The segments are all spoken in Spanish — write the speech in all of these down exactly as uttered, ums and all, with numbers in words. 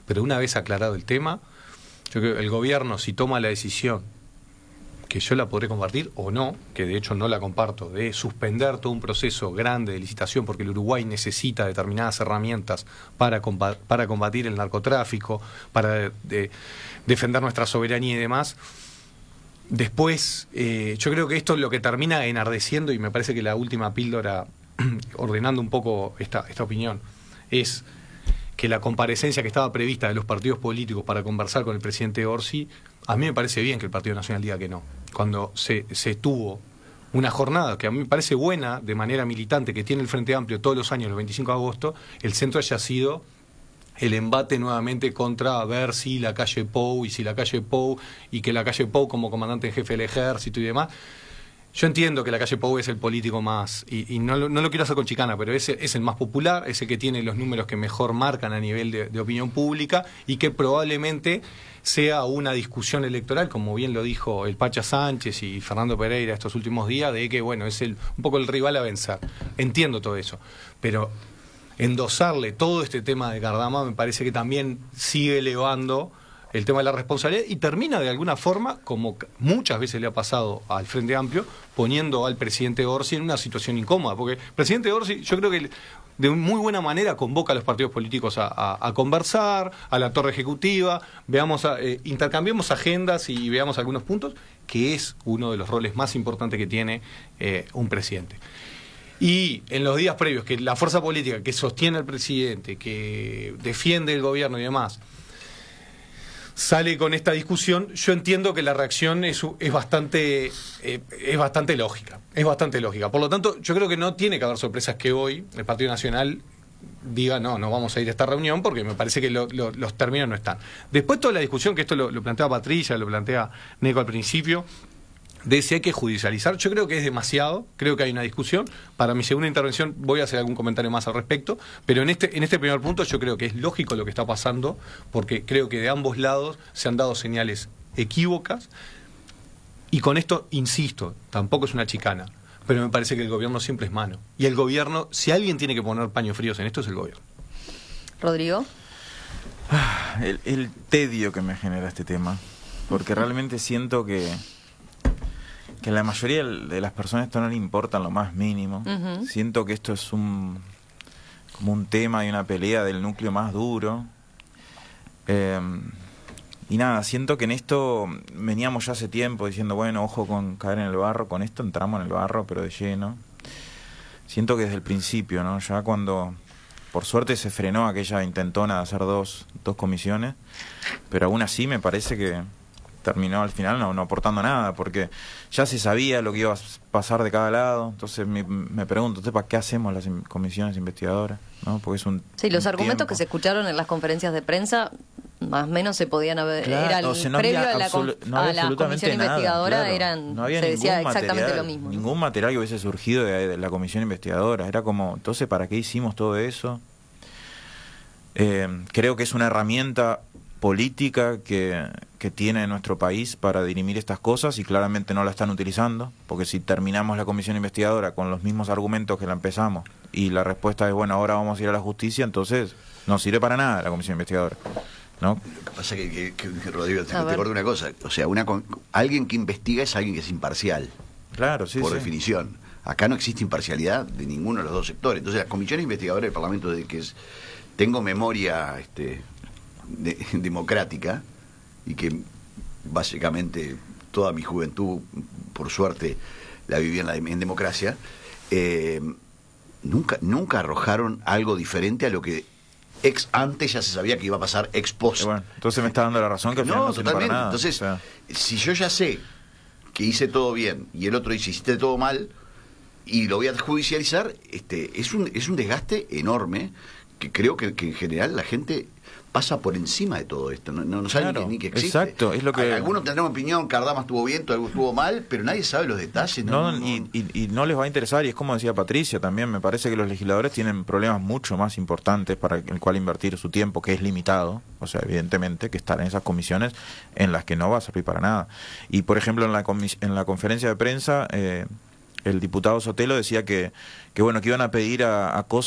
pero una vez aclarado el tema, yo creo que el gobierno, si toma la decisión, que yo la podré compartir o no, que de hecho no la comparto, de suspender todo un proceso grande de licitación porque el Uruguay necesita determinadas herramientas para combatir, para combatir el narcotráfico, para de, de, defender nuestra soberanía y demás. Después, eh, yo creo que esto es lo que termina enardeciendo, y me parece que la última píldora, ordenando un poco esta, esta opinión, es que la comparecencia que estaba prevista de los partidos políticos para conversar con el presidente Orsi, a mí me parece bien que el Partido Nacional diga que no. Cuando se, se tuvo una jornada que a mí me parece buena, de manera militante, que tiene el Frente Amplio todos los años, el veinticinco de agosto, el centro haya sido el embate nuevamente contra ver si la calle Pou y si la calle Pou, y que la calle Pou como comandante en jefe del ejército y demás. Yo entiendo que la calle Pou es el político más, y, y no, lo, no lo quiero hacer con chicana, pero es, es el más popular, es el que tiene los números que mejor marcan a nivel de, de opinión pública, y que probablemente sea una discusión electoral, como bien lo dijo el Pacha Sánchez y Fernando Pereira estos últimos días, de que bueno, es el, un poco el rival a vencer. Entiendo todo eso, pero endosarle todo este tema de Cardama me parece que también sigue elevando el tema de la responsabilidad y termina de alguna forma, como muchas veces le ha pasado al Frente Amplio, poniendo al presidente Orsi en una situación incómoda, porque el presidente Orsi, yo creo que de muy buena manera convoca a los partidos políticos a, a, a conversar, a la torre ejecutiva, veamos a, eh, intercambiemos agendas y veamos algunos puntos, que es uno de los roles más importantes que tiene eh, un presidente. Y en los días previos, que la fuerza política que sostiene al presidente, que defiende el gobierno y demás, sale con esta discusión, yo entiendo que la reacción es, es bastante eh, es bastante lógica, es bastante lógica. Por lo tanto, yo creo que no tiene que haber sorpresas que hoy el Partido Nacional diga, no, no vamos a ir a esta reunión, porque me parece que lo, lo, los términos no están. Después toda la discusión, que esto lo, lo plantea Patricia, lo plantea Neco al principio, de si hay que judicializar, yo creo que es demasiado, creo que hay una discusión. Para mi segunda intervención voy a hacer algún comentario más al respecto, pero en este en este primer punto yo creo que es lógico lo que está pasando, porque creo que de ambos lados se han dado señales equívocas, y con esto, insisto, tampoco es una chicana, pero me parece que el gobierno siempre es mano, y el gobierno, si alguien tiene que poner paños fríos en esto, es el gobierno. Rodrigo. El, el tedio que me genera este tema, porque realmente siento que que a la mayoría de las personas esto no le importa en lo más mínimo. Uh-huh. Siento que esto es un como un tema y una pelea del núcleo más duro. Eh, y nada, siento que en esto veníamos ya hace tiempo diciendo, bueno, ojo con caer en el barro. Con esto entramos en el barro, pero de lleno. Siento que desde el principio, ¿no? Ya cuando, por suerte, se frenó aquella intentona de hacer dos, dos comisiones, pero aún así me parece que terminó al final no, no aportando nada, porque ya se sabía lo que iba a pasar de cada lado. Entonces me, me pregunto, ¿para qué hacemos las comisiones investigadoras? ¿No? Porque es un Sí, los un argumentos tiempo. que se escucharon en las conferencias de prensa, más o menos se podían haber, Claro, era el o sea, no previo había a la, absolu- no a había la absolutamente comisión nada, investigadora, claro. eran No había se decía ningún exactamente material, lo mismo. Ningún material que hubiese surgido de, de la comisión investigadora. Era como, entonces, ¿para qué hicimos todo eso? Eh, creo que es una herramienta política que, que tiene nuestro país para dirimir estas cosas, y claramente no la están utilizando, porque si terminamos la comisión investigadora con los mismos argumentos que la empezamos y la respuesta es, bueno, ahora vamos a ir a la justicia, entonces no sirve para nada la comisión investigadora, ¿no? Lo que pasa es que, que, que Rodrigo, te, te acuerdo una cosa, o sea, una alguien que investiga es alguien que es imparcial. Claro, sí, por sí. definición. Acá no existe imparcialidad de ninguno de los dos sectores. Entonces, las comisiones investigadoras del Parlamento, de que es, tengo memoria este, de, democrática, y que básicamente toda mi juventud, por suerte, la viví en, la, en democracia, eh, nunca, nunca arrojaron algo diferente a lo que ex antes ya se sabía que iba a pasar ex post. Bueno, entonces me está dando la razón que al final no, no sirve totalmente. para nada. Entonces, O sea, si yo ya sé que hice todo bien y el otro dice hiciste todo mal y lo voy a judicializar, este es un es un desgaste enorme que creo que, que en general la gente pasa por encima de todo esto, no, no, no sabe claro, ni, ni que existe. Exacto, es lo que... Algunos tendrán una opinión, Cardama estuvo bien, algo estuvo mal, pero nadie sabe los detalles. No, no, no, y, y, y no les va a interesar, y es como decía Patricia también, me parece que los legisladores tienen problemas mucho más importantes para el cual invertir su tiempo, que es limitado, o sea, evidentemente, que estar en esas comisiones en las que no va a servir para nada. Y, por ejemplo, en la, comis en la conferencia de prensa, eh, el diputado Sotelo decía que, que, bueno, que iban a pedir a, a COSE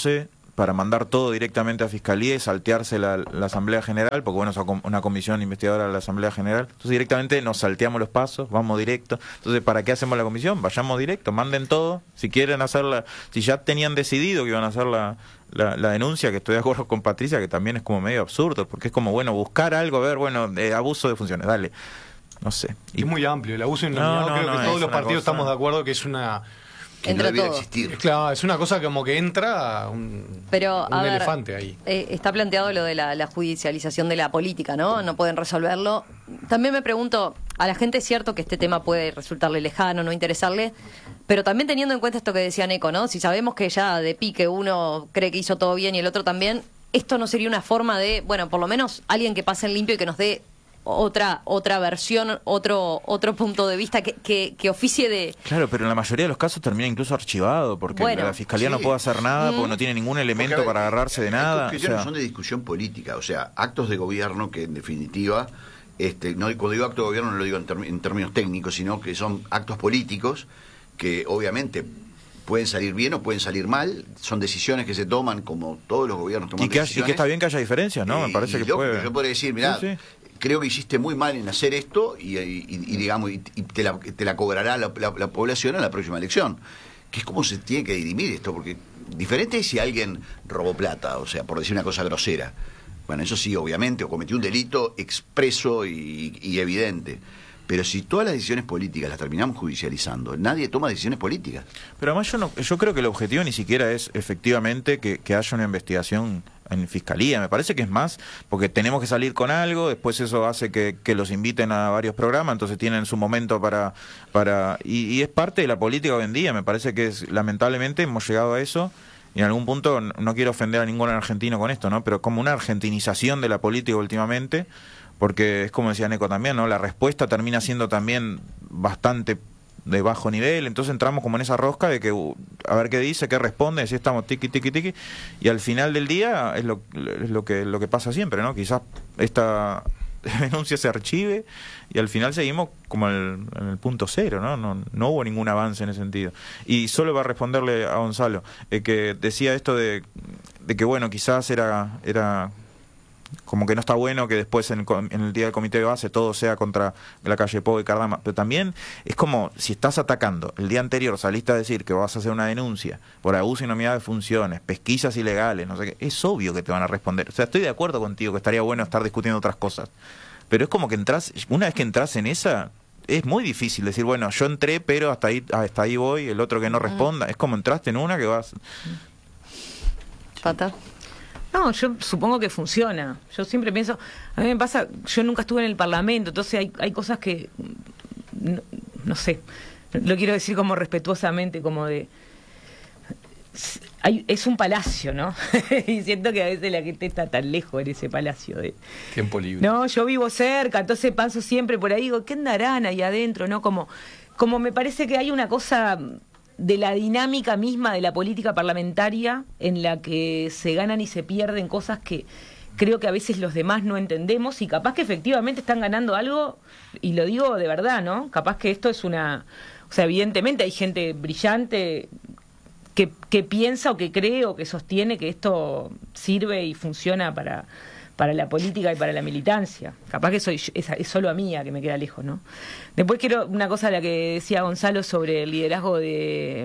para mandar todo directamente a Fiscalía y saltearse la, la Asamblea General, porque bueno, es una comisión investigadora de la Asamblea General. Entonces directamente nos salteamos los pasos, vamos directo. Entonces, ¿para qué hacemos la comisión? Vayamos directo, manden todo. Si quieren hacerla, si ya tenían decidido que iban a hacer la, la, la denuncia, que estoy de acuerdo con Patricia, que también es como medio absurdo, porque es como, bueno, buscar algo, a ver, bueno, de abuso de funciones, dale. No sé. Y es muy amplio, el abuso indemnidad, No, no, creo no, que todos es los una partidos cosa- estamos de acuerdo que es una... Que no Entra debiera todo. existir. Claro, es una cosa como que entra un, Pero, un a ver, elefante ahí. eh, está planteado lo de la, la judicialización de la política, ¿no? No pueden resolverlo. También me pregunto, a la gente es cierto que este tema puede resultarle lejano, no interesarle, pero también teniendo en cuenta esto que decía Neco, ¿no? Si sabemos que ya de pique uno cree que hizo todo bien y el otro también, esto no sería una forma de, bueno, por lo menos alguien que pase en limpio y que nos dé otra otra versión, otro otro punto de vista que, que, que oficie de... Claro, pero en la mayoría de los casos termina incluso archivado, porque Bueno, la Fiscalía sí. no puede hacer nada, porque no tiene ningún elemento Porque, a ver, para agarrarse de nada. Estas O cuestiones sea, son de discusión política, o sea, actos de gobierno que en definitiva, este, no cuando digo acto de gobierno no lo digo en, term- en términos técnicos, sino que son actos políticos que obviamente pueden salir bien o pueden salir mal, son decisiones que se toman como todos los gobiernos toman y, que, y decisiones. que está bien que haya diferencias, ¿no? Eh, Me parece y que yo, puede. yo podría decir, mirá, Sí, sí. creo que hiciste muy mal en hacer esto y, y- y, digamos y, y te, la, te la cobrará la, la- la población en la próxima elección. Que es como se tiene que dirimir esto, porque diferente es si alguien robó plata, o sea, por decir una cosa grosera. Bueno, eso sí, obviamente, o cometió un delito expreso y, y evidente. Pero si todas las decisiones políticas las terminamos judicializando, nadie toma decisiones políticas. Pero además yo no, yo creo que el objetivo ni siquiera es efectivamente que, que haya una investigación en Fiscalía. Me parece que es más porque tenemos que salir con algo, después eso hace que, que los inviten a varios programas, entonces tienen su momento para... para y, y es parte de la política hoy en día. Me parece que es, lamentablemente hemos llegado a eso. Y en algún punto, no quiero ofender a ningún argentino con esto, ¿no? Pero como una argentinización de la política últimamente, porque es como decía Neco también, ¿no? La respuesta termina siendo también bastante de bajo nivel, entonces entramos como en esa rosca de que uh, a ver qué dice, qué responde, si estamos tiqui tiqui tiqui, y al final del día es lo, es lo que lo que pasa siempre, ¿no? Quizás esta denuncia se archive y al final seguimos como el, en el punto cero, ¿no? No, no hubo ningún avance en ese sentido. Y solo va a responderle a Gonzalo, eh, que decía esto de, de que bueno, quizás era era como que no está bueno que después en el, com- en el día del comité de base todo sea contra la calle Pou y Cardama, pero también es como si estás atacando, el día anterior saliste a decir que vas a hacer una denuncia por abuso y inomiedad de funciones, pesquisas ilegales, no sé qué, es obvio que te van a responder. O sea, estoy de acuerdo contigo que estaría bueno estar discutiendo otras cosas, pero es como que entras, una vez que entras en esa, es muy difícil decir, bueno, yo entré, pero hasta ahí hasta ahí voy, el otro que no responda, es como entraste en una que vas... Pata. No, yo supongo que funciona. Yo siempre pienso, a mí me pasa, yo nunca estuve en el Parlamento, entonces hay, hay cosas que, no, no sé, lo quiero decir como respetuosamente, como de... Hay, es un palacio, ¿no? Y siento que a veces la gente está tan lejos en ese palacio. De, Tiempo libre. no, yo vivo cerca, entonces paso siempre por ahí, digo, ¿qué andarán ahí adentro? ¿No? Como, como me parece que hay una cosa de la dinámica misma de la política parlamentaria en la que se ganan y se pierden cosas que creo que a veces los demás no entendemos y capaz que efectivamente están ganando algo, y lo digo de verdad, ¿no? Capaz que esto es una... O sea, evidentemente hay gente brillante que, que piensa o que cree o que sostiene que esto sirve y funciona para, para la política y para la militancia. Capaz que soy es, es solo a mí a que me queda lejos, ¿no? Después quiero una cosa a la que decía Gonzalo sobre el liderazgo de,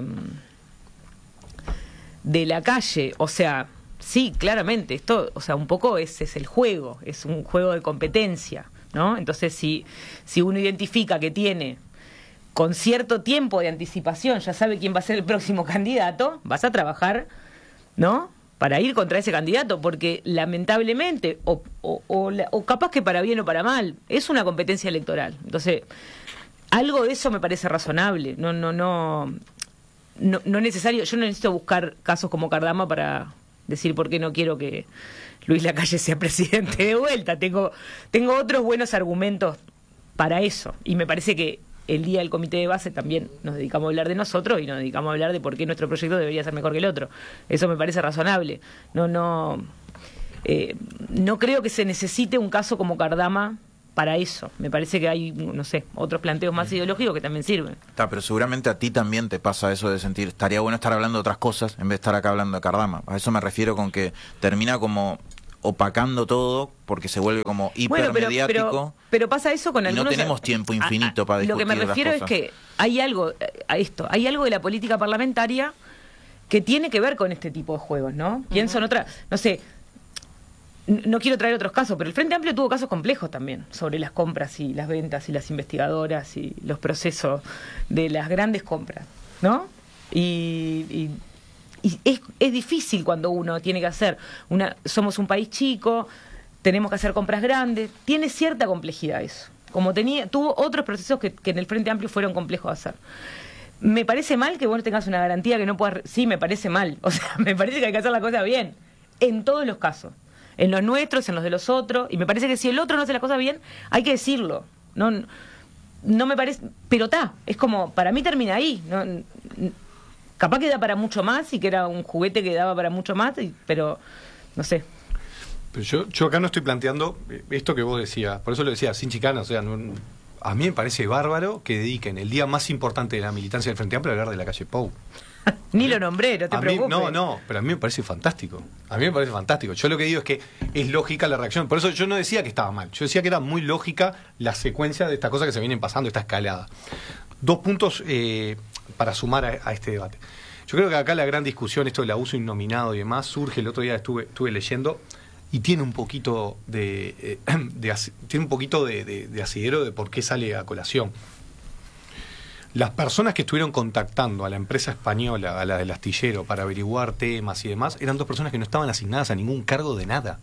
de la calle. O sea, sí, claramente, esto, o sea, un poco ese es el juego, es un juego de competencia, ¿no? Entonces, si, si uno identifica que tiene con cierto tiempo de anticipación, ya sabe quién va a ser el próximo candidato, vas a trabajar, ¿no?, para ir contra ese candidato, porque lamentablemente, o, o, o, la, o capaz que para bien o para mal, es una competencia electoral. Entonces, algo de eso me parece razonable. No, no, no, no, no necesario. Yo no necesito buscar casos como Cardama para decir por qué no quiero que Luis Lacalle sea presidente de vuelta. Tengo, tengo otros buenos argumentos para eso. Y me parece que el día del comité de base también nos dedicamos a hablar de nosotros y nos dedicamos a hablar de por qué nuestro proyecto debería ser mejor que el otro. Eso me parece razonable. No, no, eh, no creo que se necesite un caso como Cardama para eso. Me parece que hay, no sé, otros planteos más ideológicos que también sirven. Está, pero seguramente a ti también te pasa eso de sentir, estaría bueno estar hablando de otras cosas en vez de estar acá hablando de Cardama. A eso me refiero con que termina como opacando todo porque se vuelve como hipermediático. Bueno, pero, pero, pero pasa eso con y algunos... no tenemos tiempo infinito a, a, para discutir. Lo que me refiero es que hay algo, a esto, hay algo de la política parlamentaria que tiene que ver con este tipo de juegos, ¿no? Pienso en otra, no sé, no quiero traer otros casos, pero el Frente Amplio tuvo casos complejos también sobre las compras y las ventas y las investigadoras y los procesos de las grandes compras, ¿no? Y, y, y es, es difícil cuando uno tiene que hacer una, somos un país chico, tenemos que hacer compras grandes, tiene cierta complejidad eso, como tenía, tuvo otros procesos que, que en el Frente Amplio fueron complejos de hacer. Me parece mal que vos tengas una garantía que no puedas, sí, me parece mal, o sea, me parece que hay que hacer la cosa bien, en todos los casos. En los nuestros, en los de los otros, y me parece que si el otro no hace la cosa bien, hay que decirlo. No, no me parece, pero está, es como, para mí termina ahí. No, capaz que da para mucho más y que era un juguete que daba para mucho más, y, pero no sé. Pero yo, yo acá no estoy planteando esto que vos decías, por eso lo decía, sin chicanas, o sea, no, a mí me parece bárbaro que dediquen el día más importante de la militancia del Frente Amplio a hablar de la calle Pou. Ni lo nombré, no te a preocupes. Mí, no, no, pero a mí me parece fantástico. A mí me parece fantástico. Yo lo que digo es que es lógica la reacción. Por eso yo no decía que estaba mal. Yo decía que era muy lógica la secuencia de estas cosas que se vienen pasando, esta escalada. Dos puntos eh, para sumar a, a este debate. Yo creo que acá la gran discusión, esto del abuso innominado y demás, surge. El otro día estuve, estuve leyendo y tiene un poquito de, eh, de, de tiene un poquito de, de, de asidero de por qué sale a colación. Las personas que estuvieron contactando a la empresa española, a la del astillero, para averiguar temas y demás, eran dos personas que no estaban asignadas a ningún cargo de nada.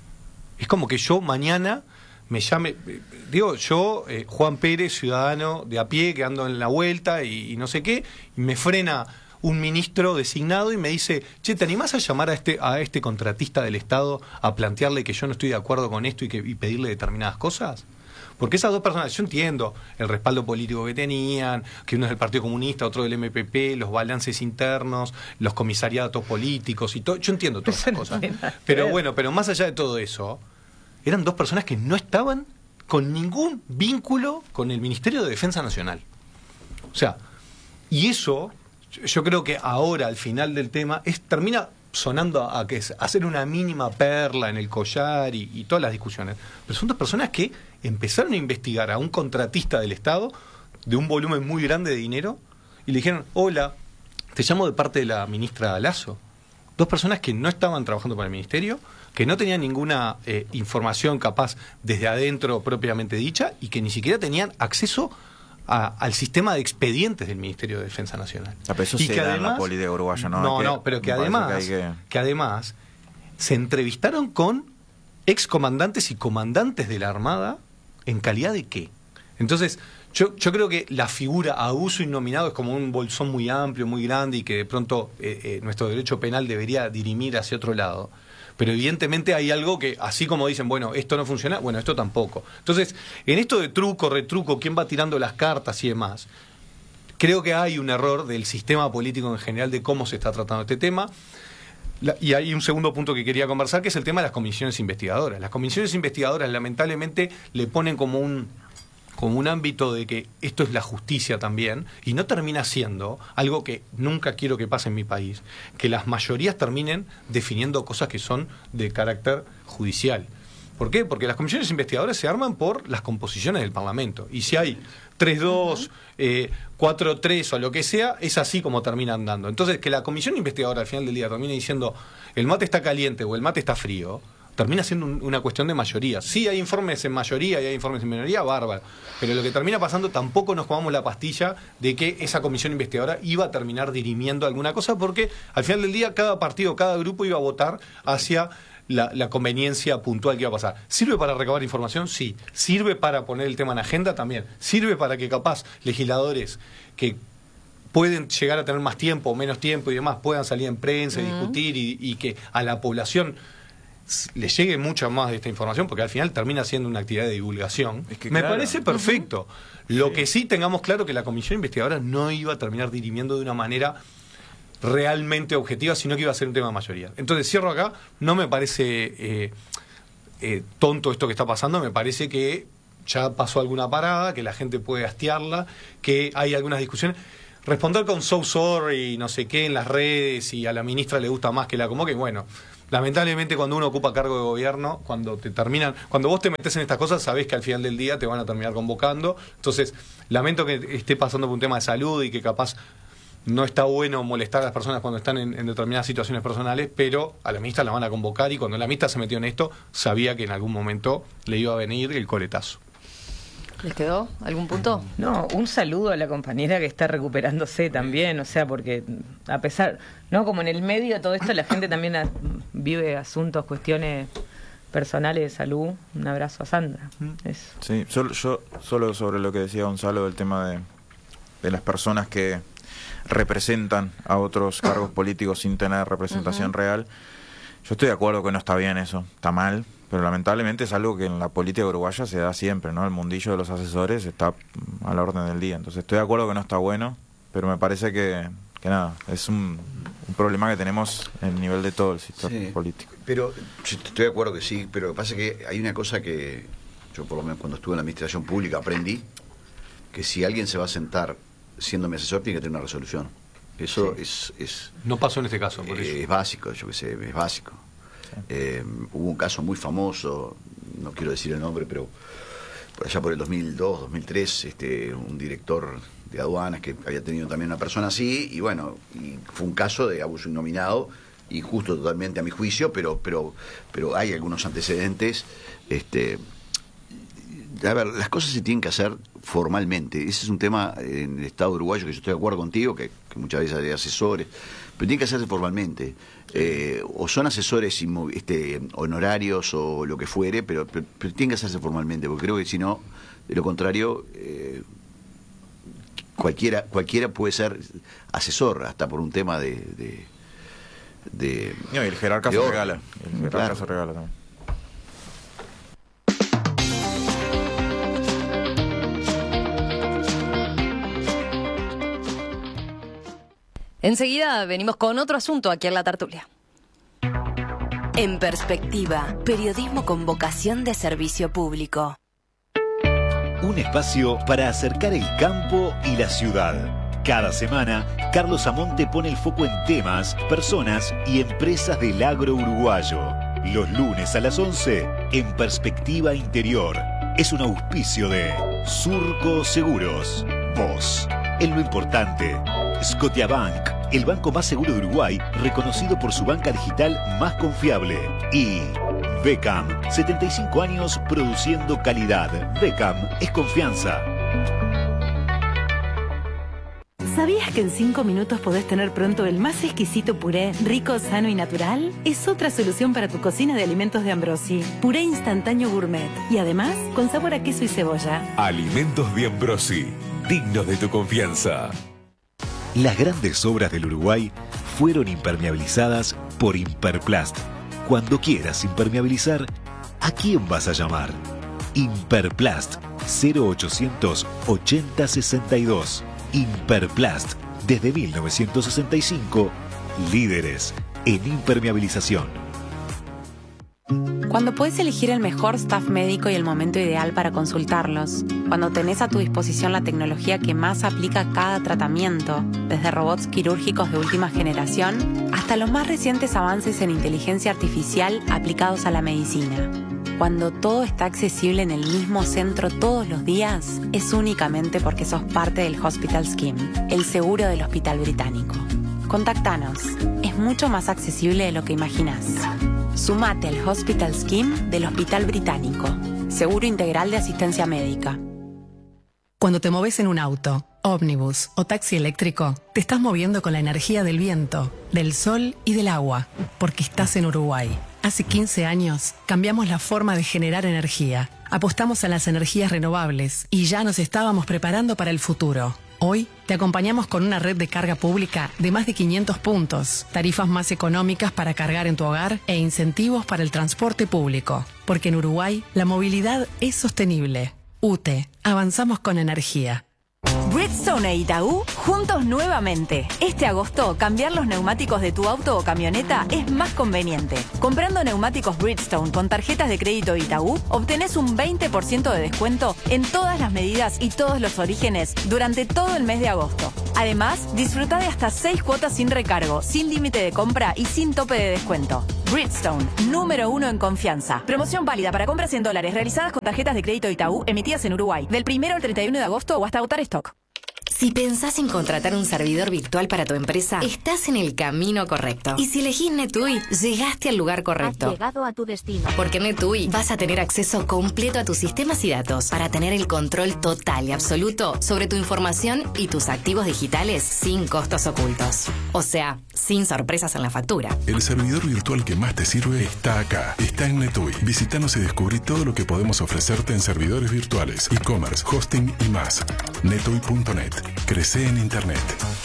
Es como que yo mañana me llame, digo, yo, eh, Juan Pérez, ciudadano de a pie, que ando en la vuelta y, y no sé qué, y me frena un ministro designado y me dice, che, ¿te animás a llamar a este, a este contratista del Estado a plantearle que yo no estoy de acuerdo con esto y, que, y pedirle determinadas cosas? Porque esas dos personas, yo entiendo el respaldo político que tenían, que uno es del Partido Comunista, otro del M P P, los balances internos, los comisariatos políticos y todo, yo entiendo todas esas cosas. Pero bueno, pero más allá de todo eso, eran dos personas que no estaban con ningún vínculo con el Ministerio de Defensa Nacional. O sea, y eso, yo creo que ahora, al final del tema, es termina sonando a, a que es hacer una mínima perla en el collar y, y todas las discusiones. Pero son dos personas que empezaron a investigar a un contratista del Estado de un volumen muy grande de dinero y le dijeron, hola, te llamo de parte de la ministra Lasso. Dos personas que no estaban trabajando para el ministerio, que no tenían ninguna eh, información capaz desde adentro propiamente dicha y que ni siquiera tenían acceso a, al sistema de expedientes del Ministerio de Defensa Nacional. A eso y se que da además, en la política uruguaya, ¿no? No, que, no, pero que además, que, que... que además se entrevistaron con excomandantes y comandantes de la Armada. ¿En calidad de qué? Entonces, yo, yo creo que la figura abuso innominado es como un bolsón muy amplio, muy grande y que de pronto eh, eh, nuestro derecho penal debería dirimir hacia otro lado. Pero evidentemente hay algo que, así como dicen, bueno, esto no funciona, bueno, esto tampoco. Entonces, en esto de truco, retruco, quién va tirando las cartas y demás, creo que hay un error del sistema político en general de cómo se está tratando este tema. La, y hay un segundo punto que quería conversar, que es el tema de las comisiones investigadoras. Las comisiones investigadoras, lamentablemente, le ponen como un, como un ámbito de que esto es la justicia también, y no termina siendo algo que nunca quiero que pase en mi país, que las mayorías terminen definiendo cosas que son de carácter judicial. ¿Por qué? Porque las comisiones investigadoras se arman por las composiciones del Parlamento. Y si hay tres dos, eh, cuatro tres o lo que sea, es así como termina andando. Entonces, que la comisión investigadora al final del día termine diciendo el mate está caliente o el mate está frío, termina siendo un, una cuestión de mayoría. Sí hay informes en mayoría y hay informes en minoría, bárbaro. Pero lo que termina pasando, tampoco nos jugamos la pastilla de que esa comisión investigadora iba a terminar dirimiendo alguna cosa, porque al final del día cada partido, cada grupo iba a votar hacia La, la conveniencia puntual que iba a pasar. ¿Sirve para recabar información? Sí. ¿Sirve para poner el tema en agenda? También. ¿Sirve para que capaz legisladores que pueden llegar a tener más tiempo o menos tiempo y demás puedan salir en prensa y uh-huh. discutir y, y que a la población le llegue mucha más de esta información, porque al final termina siendo una actividad de divulgación? Es que, Me claro. parece perfecto. Uh-huh. Lo sí. que sí tengamos claro que la comisión investigadora no iba a terminar dirimiendo de una manera realmente objetiva, sino que iba a ser un tema de mayoría. Entonces cierro acá, no me parece eh, eh, tonto esto que está pasando, me parece que ya pasó alguna parada, que la gente puede hastearla, que hay algunas discusiones. Responder con so sorry y no sé qué en las redes y a la ministra le gusta más que la convoque, bueno, lamentablemente cuando uno ocupa cargo de gobierno, cuando te terminan, cuando vos te metés en estas cosas, sabés que al final del día te van a terminar convocando. Entonces, lamento que esté pasando por un tema de salud y que capaz no está bueno molestar a las personas cuando están en, en determinadas situaciones personales, pero a la ministra la van a convocar y cuando la ministra se metió en esto, sabía que en algún momento le iba a venir el coletazo. ¿Les quedó algún punto? No, un saludo a la compañera que está recuperándose también, o sea, porque a pesar, ¿no? Como en el medio de todo esto la gente también a, vive asuntos, cuestiones personales de salud. Un abrazo a Sandra. Eso. Sí, solo, yo solo sobre lo que decía Gonzalo del tema de, de las personas que representan a otros cargos políticos sin tener representación uh-huh. real. Yo estoy de acuerdo que no está bien eso, está mal. Pero lamentablemente es algo que en la política uruguaya se da siempre, ¿no? El mundillo de los asesores está a la orden del día. Entonces estoy de acuerdo que no está bueno, pero me parece que, que nada, es un, un problema que tenemos en el nivel de todo el sector sí, político. Pero estoy de acuerdo que sí, pero lo que pasa es que hay una cosa que yo por lo menos cuando estuve en la administración pública aprendí, que si alguien se va a sentar siendo mi asesor tiene que tener una resolución. Eso sí. es, es... No pasó en este caso, por eh, eso. Es básico, yo qué sé, es básico. Eh, hubo un caso muy famoso, no quiero decir el nombre, pero por allá por el dos mil dos, dos mil tres, este, un director de aduanas que había tenido también una persona así, y bueno, y fue un caso de abuso innominado, injusto totalmente a mi juicio, pero pero pero hay algunos antecedentes. Este, a ver, las cosas se tienen que hacer formalmente. Ese es un tema en el Estado uruguayo que yo estoy de acuerdo contigo, que, que muchas veces hay asesores, pero tiene que hacerse formalmente. Eh, o son asesores este, honorarios o lo que fuere, pero, pero, pero tienen que hacerse formalmente, porque creo que si no, de lo contrario, eh, cualquiera cualquiera puede ser asesor, hasta por un tema de... de, de no, y el jerarca se regala. El jerarca claro. se regala también. Enseguida venimos con otro asunto aquí en La Tertulia. En Perspectiva, periodismo con vocación de servicio público. Un espacio para acercar el campo y la ciudad. Cada semana, Carlos Amonte pone el foco en temas, personas y empresas del agro uruguayo. Los lunes a las once, en Perspectiva Interior. Es un auspicio de Surco Seguros. Vos, en lo importante. Scotiabank, el banco más seguro de Uruguay, reconocido por su banca digital más confiable. Y Becam, setenta y cinco años produciendo calidad. Becam es confianza. ¿Sabías que en cinco minutos podés tener pronto el más exquisito puré, rico, sano y natural? Es otra solución para tu cocina de alimentos de Ambrosi. Puré instantáneo gourmet. Y además, con sabor a queso y cebolla. Alimentos de Ambrosi, dignos de tu confianza. Las grandes obras del Uruguay fueron impermeabilizadas por Imperplast. Cuando quieras impermeabilizar, ¿a quién vas a llamar? Imperplast, cero ochocientos ochenta sesenta y dos. Imperplast, desde mil novecientos sesenta y cinco, líderes en impermeabilización. Cuando puedes elegir el mejor staff médico y el momento ideal para consultarlos. Cuando tenés a tu disposición la tecnología que más aplica a cada tratamiento, desde robots quirúrgicos de última generación hasta los más recientes avances en inteligencia artificial aplicados a la medicina. Cuando todo está accesible en el mismo centro todos los días, es únicamente porque sos parte del Hospital Scheme, el seguro del Hospital Británico. Contactanos. Es mucho más accesible de lo que imaginás. Sumate al Hospital Scheme del Hospital Británico. Seguro integral de asistencia médica. Cuando te moves en un auto, ómnibus o taxi eléctrico, te estás moviendo con la energía del viento, del sol y del agua, porque estás en Uruguay. Hace quince años cambiamos la forma de generar energía. Apostamos a las energías renovables y ya nos estábamos preparando para el futuro. Hoy te acompañamos con una red de carga pública de más de quinientos puntos, tarifas más económicas para cargar en tu hogar e incentivos para el transporte público. Porque en Uruguay la movilidad es sostenible. U T E, avanzamos con energía. Bridgestone e Itaú juntos nuevamente. Este agosto, cambiar los neumáticos de tu auto o camioneta es más conveniente. Comprando neumáticos Bridgestone con tarjetas de crédito Itaú, obtenés un veinte por ciento de descuento en todas las medidas y todos los orígenes durante todo el mes de agosto. Además, disfruta de hasta seis cuotas sin recargo, sin límite de compra y sin tope de descuento. Bridgestone, número uno en confianza. Promoción válida para compras en dólares realizadas con tarjetas de crédito Itaú emitidas en Uruguay, del primero al treinta y uno de agosto o hasta agotar stock. Si pensás en contratar un servidor virtual para tu empresa, estás en el camino correcto. Y si elegís NetUI, llegaste al lugar correcto. Has llegado a tu destino. Porque en NetUI vas a tener acceso completo a tus sistemas y datos para tener el control total y absoluto sobre tu información y tus activos digitales sin costos ocultos. O sea, sin sorpresas en la factura. El servidor virtual que más te sirve está acá. Está en NetUI. Visítanos y descubrí todo lo que podemos ofrecerte en servidores virtuales, e-commerce, hosting y más. netui punto net. Crece en Internet.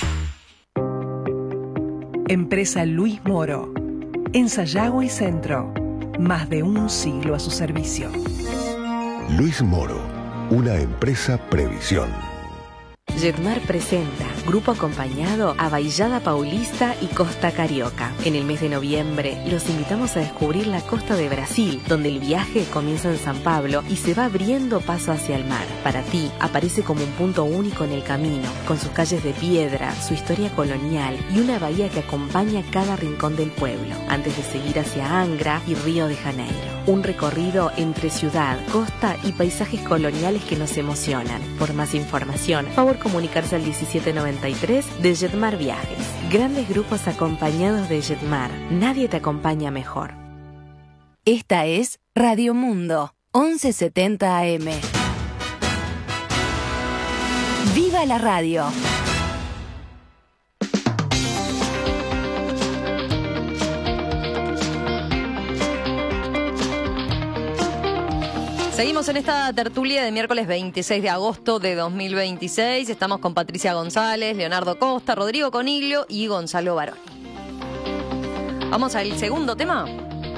Empresa Luis Moro. En Sayago y Centro. Más de un siglo a su servicio. Luis Moro. Una empresa Previsión. Jetmar presenta Grupo Acompañado a Baixada Paulista y Costa Carioca. En el mes de noviembre los invitamos a descubrir la costa de Brasil, donde el viaje comienza en San Pablo y se va abriendo paso hacia el mar. Para ti, aparece como un punto único en el camino, con sus calles de piedra, su historia colonial y una bahía que acompaña cada rincón del pueblo, antes de seguir hacia Angra y Río de Janeiro. Un recorrido entre ciudad, costa y paisajes coloniales que nos emocionan. Por más información, favor comunicarse al diecisiete noventa y tres de Jetmar Viajes. Grandes grupos acompañados de Jetmar. Nadie te acompaña mejor. Esta es Radio Mundo, once setenta A M. ¡Viva la radio! Seguimos en esta tertulia de miércoles veintiséis de agosto de dos mil veintiséis. Estamos con Patricia González, Leonardo Costa, Rodrigo Coniglio y Gonzalo Baroni. Vamos al segundo tema.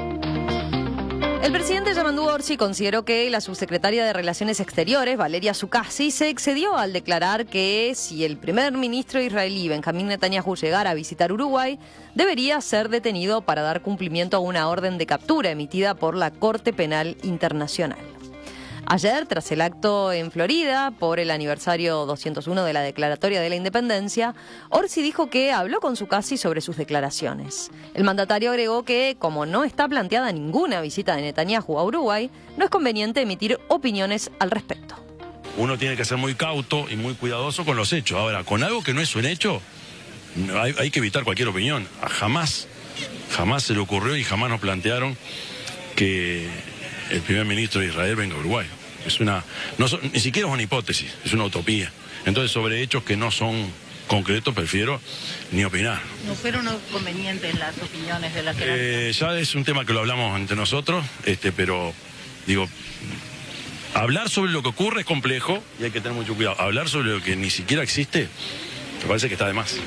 El presidente Yamandu Orsi consideró que la subsecretaria de Relaciones Exteriores, Valeria Zukasi, se excedió al declarar que si el primer ministro israelí Benjamín Netanyahu llegara a visitar Uruguay, debería ser detenido para dar cumplimiento a una orden de captura emitida por la Corte Penal Internacional. Ayer, tras el acto en Florida por el aniversario doscientos uno de la Declaratoria de la Independencia, Orsi dijo que habló con Zukasi sobre sus declaraciones. El mandatario agregó que, como no está planteada ninguna visita de Netanyahu a Uruguay, no es conveniente emitir opiniones al respecto. Uno tiene que ser muy cauto y muy cuidadoso con los hechos. Ahora, con algo que no es un hecho, hay, hay que evitar cualquier opinión. Jamás, jamás se le ocurrió y jamás nos plantearon que el primer ministro de Israel venga a Uruguay. Es una, no son, ni siquiera es una hipótesis, es una utopía. Entonces, sobre hechos que no son concretos, prefiero ni opinar. ¿No fueron convenientes las opiniones de las que... Eh, ya es un tema que lo hablamos entre nosotros, este, pero digo, hablar sobre lo que ocurre es complejo y hay que tener mucho cuidado. Hablar sobre lo que ni siquiera existe, me parece que está de más.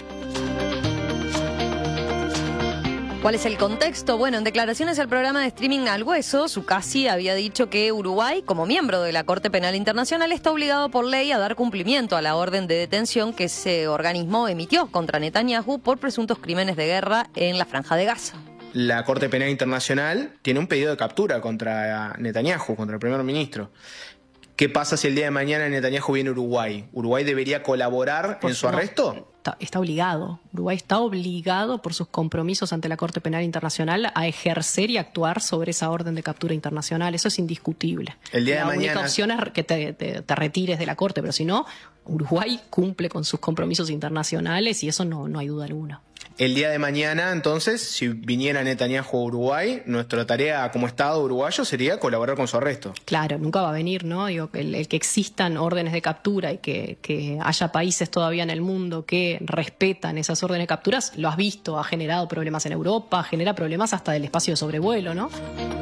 ¿Cuál es el contexto? Bueno, en declaraciones al programa de streaming Al Hueso, Zukasi había dicho que Uruguay, como miembro de la Corte Penal Internacional, está obligado por ley a dar cumplimiento a la orden de detención que ese organismo emitió contra Netanyahu por presuntos crímenes de guerra en la Franja de Gaza. La Corte Penal Internacional tiene un pedido de captura contra Netanyahu, contra el primer ministro. ¿Qué pasa si el día de mañana Netanyahu viene a Uruguay? ¿Uruguay debería colaborar en su arresto? Está, está obligado. Uruguay está obligado por sus compromisos ante la Corte Penal Internacional a ejercer y actuar sobre esa orden de captura internacional. Eso es indiscutible. El día de la mañana... única opción es que te, te, te retires de la Corte, pero si no, Uruguay cumple con sus compromisos internacionales y eso no, no hay duda alguna. El día de mañana, entonces, si viniera Netanyahu a Uruguay, nuestra tarea como Estado uruguayo sería colaborar con su arresto. Claro, nunca va a venir, ¿no? Digo, el, el que existan órdenes de captura y que, que haya países todavía en el mundo que respetan esas órdenes de capturas, lo has visto, ha generado problemas en Europa, genera problemas hasta del espacio de sobrevuelo, ¿no?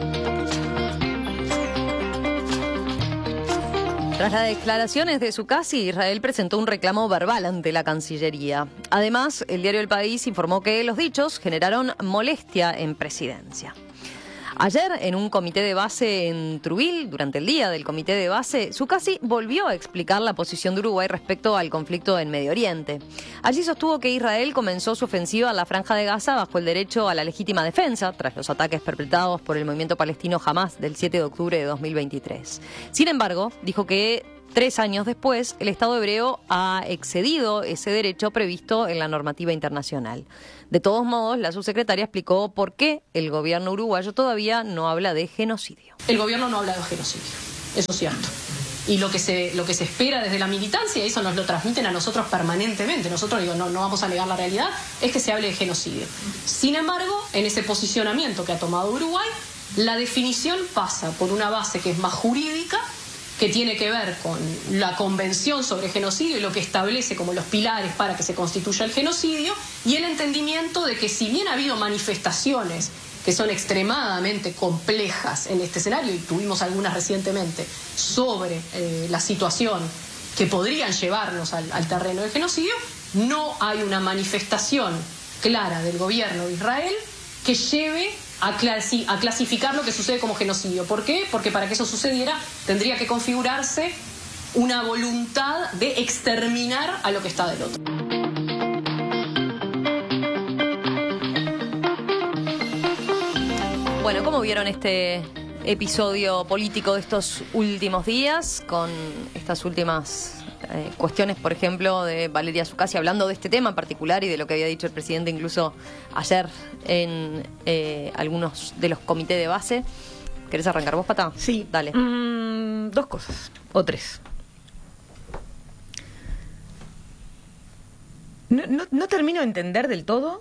Tras las declaraciones de Zukasi, Israel presentó un reclamo verbal ante la Cancillería. Además, el diario El País informó que los dichos generaron molestia en presidencia. Ayer, en un comité de base en Trujillo, durante el día del comité de base, Zuccasi volvió a explicar la posición de Uruguay respecto al conflicto en Medio Oriente. Allí sostuvo que Israel comenzó su ofensiva a la Franja de Gaza bajo el derecho a la legítima defensa, tras los ataques perpetrados por el movimiento palestino Hamás del siete de octubre de dos mil veintitrés. Sin embargo, dijo que tres años después, el Estado hebreo ha excedido ese derecho previsto en la normativa internacional. De todos modos, la subsecretaria explicó por qué el gobierno uruguayo todavía no habla de genocidio. El gobierno no habla de genocidio, eso es cierto. Y lo que se lo que se espera desde la militancia, eso nos lo transmiten a nosotros permanentemente. Nosotros, digo, no, no vamos a negar la realidad, es que se hable de genocidio. Sin embargo, en ese posicionamiento que ha tomado Uruguay, la definición pasa por una base que es más jurídica, que tiene que ver con la Convención sobre Genocidio y lo que establece como los pilares para que se constituya el genocidio, y el entendimiento de que si bien ha habido manifestaciones que son extremadamente complejas en este escenario, y tuvimos algunas recientemente, sobre eh, la situación que podrían llevarnos al, al terreno del genocidio, no hay una manifestación clara del gobierno de Israel que lleve A, clasi a clasificar lo que sucede como genocidio. ¿Por qué? Porque para que eso sucediera tendría que configurarse una voluntad de exterminar a lo que está del otro. Bueno, ¿cómo vieron este episodio político de estos últimos días con estas últimas eh, cuestiones, por ejemplo, de Valeria Zuccasi hablando de este tema en particular y de lo que había dicho el presidente incluso ayer en eh, algunos de los comités de base? ¿Querés arrancar vos, Pata? Sí. Dale. Mm, dos cosas, o tres. No, no, no termino de entender del todo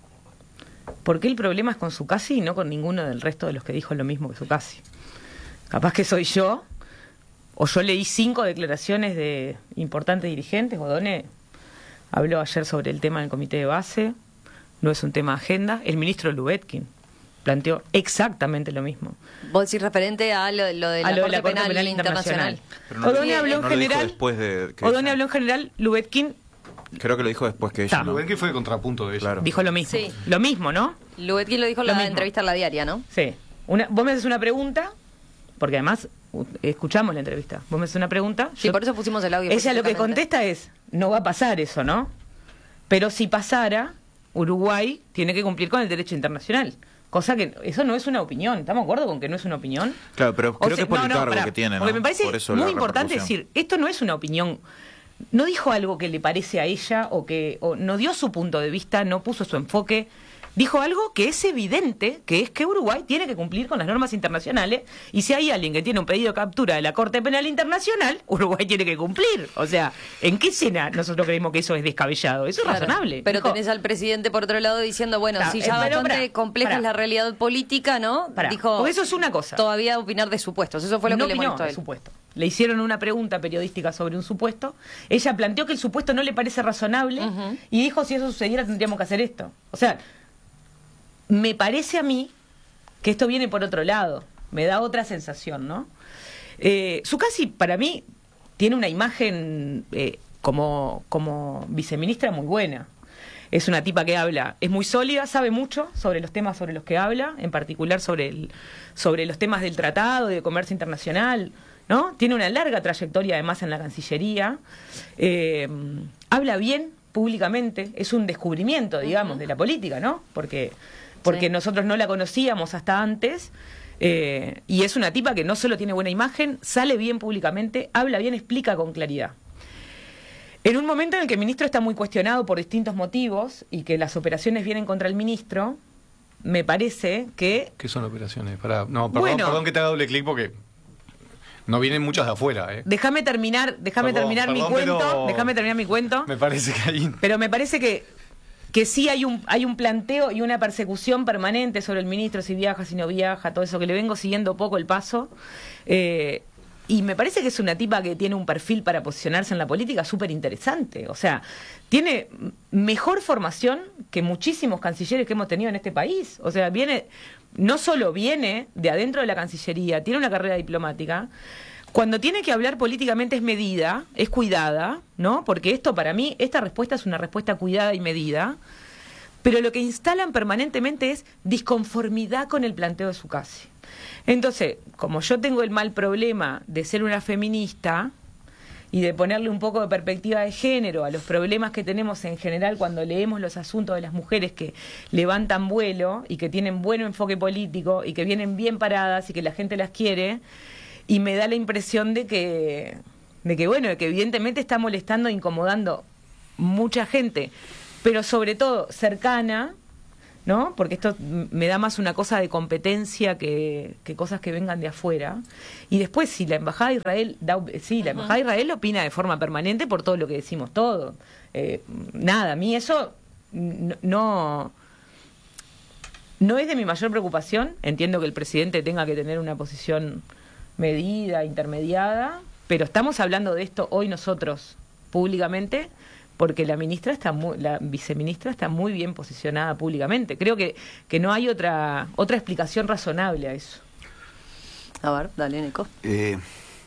por qué el problema es con Zuccasi y no con ninguno del resto de los que dijo lo mismo que Zuccasi. Capaz que soy yo, o yo leí cinco declaraciones de importantes dirigentes. Odone habló ayer sobre el tema del comité de base, no es un tema de agenda. El ministro Lubetkin planteó exactamente lo mismo. Vos decís referente a lo, lo de la, a lo Corte, de la Corte Penal, Penal Internacional. Internacional. No, Odone habló en no general. Después de que Odone habló en general, Lubetkin creo que lo dijo después que ella. ¿No? Lubetkin fue el contrapunto de ella. Claro. Dijo lo mismo. Sí. Lo mismo, ¿no? Lubetkin lo dijo en Lo la mismo. entrevista en La Diaria, ¿no? Sí. Una, vos me haces una pregunta, porque además uh, escuchamos la entrevista. Vos me haces una pregunta. Sí, yo, por eso pusimos el audio. Ella lo que específicamente. contesta es, no va a pasar eso, ¿no? Pero si pasara, Uruguay tiene que cumplir con el derecho internacional. Cosa que eso no es una opinión. ¿Estamos de acuerdo con que no es una opinión? Claro, pero O creo sea, que es por no, el no, cargo pará, que tiene, ¿no? Porque me parece Por eso muy la importante repercusión. decir, esto no es una opinión. No dijo algo que le parece a ella o que o no dio su punto de vista, no puso su enfoque. Dijo algo que es evidente, que es que Uruguay tiene que cumplir con las normas internacionales, y si hay alguien que tiene un pedido de captura de la Corte Penal Internacional, Uruguay tiene que cumplir. O sea, ¿en qué escena nosotros creemos que eso es descabellado? Eso es Claro, razonable. Pero Dijo, tenés al presidente por otro lado diciendo, bueno, Ta, si eh, ya pero bastante pará, compleja pará. es la realidad política, ¿no? Pará, Dijo, porque eso es una cosa. Todavía opinar de supuestos. Eso fue lo no que le opinó molestó a de él. supuesto. Le hicieron una pregunta periodística sobre un supuesto. Ella planteó que el supuesto no le parece razonable, uh-huh, y dijo, si eso sucediera tendríamos que hacer esto. O sea, me parece a mí que esto viene por otro lado. Me da otra sensación, ¿no? Eh, Zuccasi, para mí, tiene una imagen eh, como, como viceministra muy buena. Es una tipa que habla, es muy sólida, sabe mucho sobre los temas sobre los que habla, en particular sobre, el, sobre los temas del tratado, de comercio internacional, ¿no? Tiene una larga trayectoria además en la Cancillería. Eh, habla bien públicamente, es un descubrimiento, digamos, uh-huh, de la política, ¿no? Porque... porque sí, nosotros no la conocíamos hasta antes, eh, y es una tipa que no solo tiene buena imagen, sale bien públicamente, habla bien, explica con claridad. En un momento en el que el ministro está muy cuestionado por distintos motivos y que las operaciones vienen contra el ministro, me parece que... ¿Qué son operaciones? Pará, no, perdón, Bueno. perdón que te haga doble clic porque no vienen muchas de afuera, ¿eh? Déjame terminar, déjame Perdón, terminar mi perdón, cuento, pero- déjame terminar mi cuento. Me parece que hay... Pero me parece que, que sí hay un, hay un planteo y una persecución permanente sobre el ministro, si viaja, si no viaja, todo eso, que le vengo siguiendo poco el paso. Eh, y me parece que es una tipa que tiene un perfil para posicionarse en la política súper interesante. O sea, tiene mejor formación que muchísimos cancilleres que hemos tenido en este país. O sea, viene, no solo viene de adentro de la Cancillería, tiene una carrera diplomática. Cuando tiene que hablar políticamente es medida, es cuidada, ¿no? Porque esto para mí, esta respuesta es una respuesta cuidada y medida. pero lo que instalan permanentemente es disconformidad con el planteo de su casi. Entonces, como yo tengo el mal problema de ser una feminista y de ponerle un poco de perspectiva de género a los problemas que tenemos en general cuando leemos los asuntos de las mujeres que levantan vuelo y que tienen buen enfoque político y que vienen bien paradas y que la gente las quiere, y me da la impresión de que, de que bueno, de que evidentemente está molestando e incomodando mucha gente, pero sobre todo cercana, ¿no? Porque esto me da más una cosa de competencia que, que cosas que vengan de afuera. Y después, si la Embajada de Israel, da, sí, la Embajada de Israel opina de forma permanente por todo lo que decimos todos. Eh, nada, a mí eso no, no es de mi mayor preocupación. Entiendo que el presidente tenga que tener una posición medida, intermediada, pero estamos hablando de esto hoy nosotros públicamente, porque la ministra está muy, la viceministra está muy bien posicionada públicamente. Creo que, que no hay otra otra explicación razonable a eso. A ver, dale, Nico. Eh,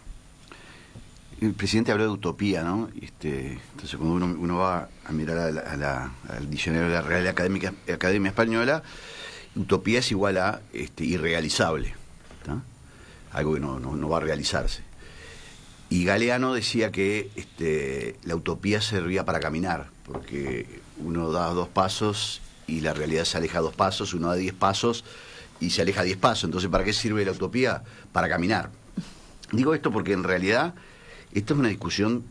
el presidente habló de utopía, ¿no? Este, entonces, cuando uno, uno va a mirar a la, a la, al diccionario de la Real Academia, Academia Española, utopía es igual a este, irrealizable, ¿tá? Algo que no, no, no va a realizarse. Y Galeano decía que este, la utopía servía para caminar, porque uno da dos pasos y la realidad se aleja dos pasos, uno da diez pasos y se aleja diez pasos. Entonces, ¿para qué sirve la utopía? Para caminar. Digo esto porque en realidad esto es una discusión,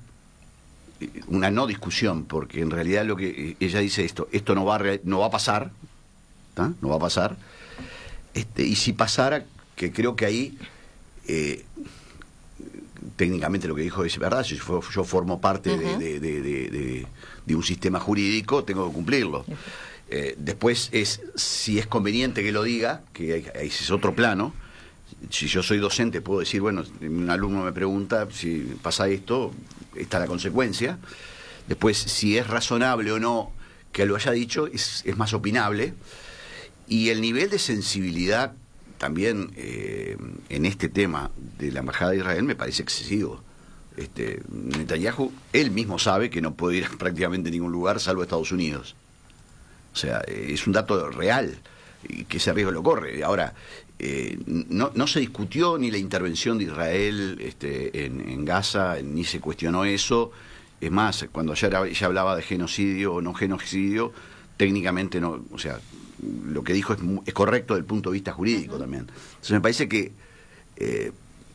una no discusión, porque en realidad lo que ella dice esto, esto no va a, no va a pasar, ¿tá? No va a pasar. Este, y si pasara, que creo que ahí... Eh, técnicamente lo que dijo es verdad, si yo, yo formo parte uh-huh. de, de, de, de, de, de un sistema jurídico, tengo que cumplirlo. Uh-huh. Eh, después es, si es conveniente que lo diga, que ese es otro plano. Si yo soy docente puedo decir, bueno, un alumno me pregunta si pasa esto, está la consecuencia. Después, si es razonable o no que lo haya dicho, es, es más opinable. Y el nivel de sensibilidad también eh, en este tema de la Embajada de Israel me parece excesivo. Este, Netanyahu, él mismo sabe que no puede ir a prácticamente ningún lugar salvo a Estados Unidos. O sea, es un dato real, y que ese riesgo lo corre. Ahora, eh, no, no se discutió ni la intervención de Israel este, en, en Gaza, ni se cuestionó eso. Es más, cuando ayer ella hablaba de genocidio o no genocidio, técnicamente no, o sea, lo que dijo es, es correcto desde el punto de vista jurídico uh-huh. también. Entonces me parece que eh,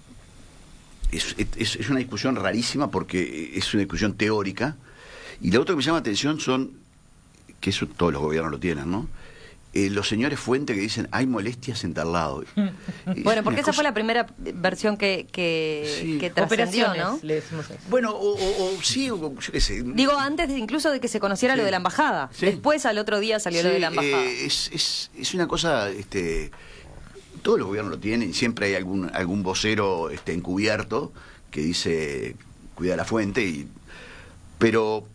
es, es, es una discusión rarísima porque es una discusión teórica. Y lo otro que me llama la atención son, que eso todos los gobiernos lo tienen, ¿no? Eh, los señores Fuente que dicen, hay molestias en tal lado. Bueno, porque esa cosa... fue la primera versión que, que, sí. que trascendió, ¿no? Bueno, o, o, o sí, o, yo qué sé. Digo, antes de, incluso de que se conociera sí. lo de la embajada. Sí. Después, al otro día, salió sí, lo de la embajada. Eh, es, es, es una cosa, este, todos los gobiernos lo tienen, siempre hay algún, algún vocero este, encubierto que dice, cuida la fuente, y, pero...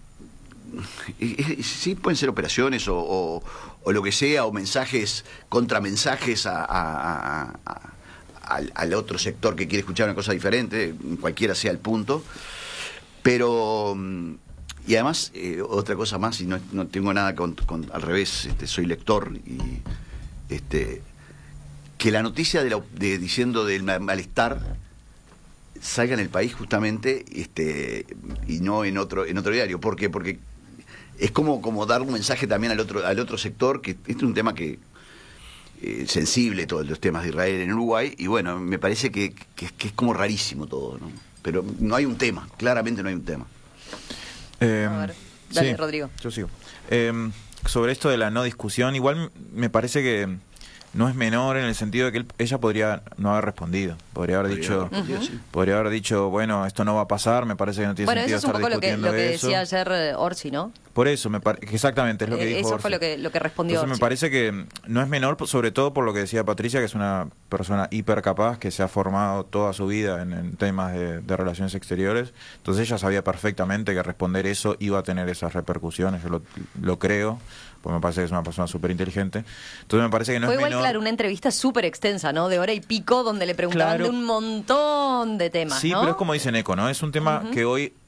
sí pueden ser operaciones o, o, o lo que sea, o mensajes, contramensajes a, a, a, a, al, al otro sector que quiere escuchar una cosa diferente, cualquiera sea el punto. Pero, y además, eh, otra cosa más, y no, no tengo nada con, con al revés, este, soy lector, y este que la noticia de, la, de diciendo del malestar salga en El País justamente este y no en otro en otro diario. ¿Por qué? Porque es como, como dar un mensaje también al otro al otro sector, que este es un tema que eh, sensible, todos los temas de Israel en Uruguay, y bueno, me parece que, que, que es como rarísimo todo, ¿no? Pero no hay un tema, claramente no hay un tema. Eh, A ver, dale, sí, Rodrigo. Yo sigo. Eh, sobre esto de la no discusión, igual me parece que no es menor en el sentido de que él, ella podría no haber respondido, podría haber podría dicho, haber, uh-huh. podría haber dicho, bueno, esto no va a pasar, me parece que no tiene bueno, sentido estar discutiendo eso. Bueno, eso es un poco lo que, lo que eso. decía ayer Orsi, ¿no? Por eso, me pare... exactamente, es lo que eh, dijo Eso Orsi. fue lo que, lo que respondió Entonces Orsi. me parece que no es menor, sobre todo por lo que decía Patricia, que es una persona hiper capaz, que se ha formado toda su vida en, en temas de, de relaciones exteriores. Entonces ella sabía perfectamente que responder eso iba a tener esas repercusiones, yo lo, lo creo, pues me parece que es una persona súper inteligente. Entonces me parece que no fue es igual, menor... claro, una entrevista súper extensa, ¿no? De hora y pico, donde le preguntaban claro. de un montón de temas, Sí, ¿no? pero es como dice Neko, ¿no? Es un tema uh-huh. que hoy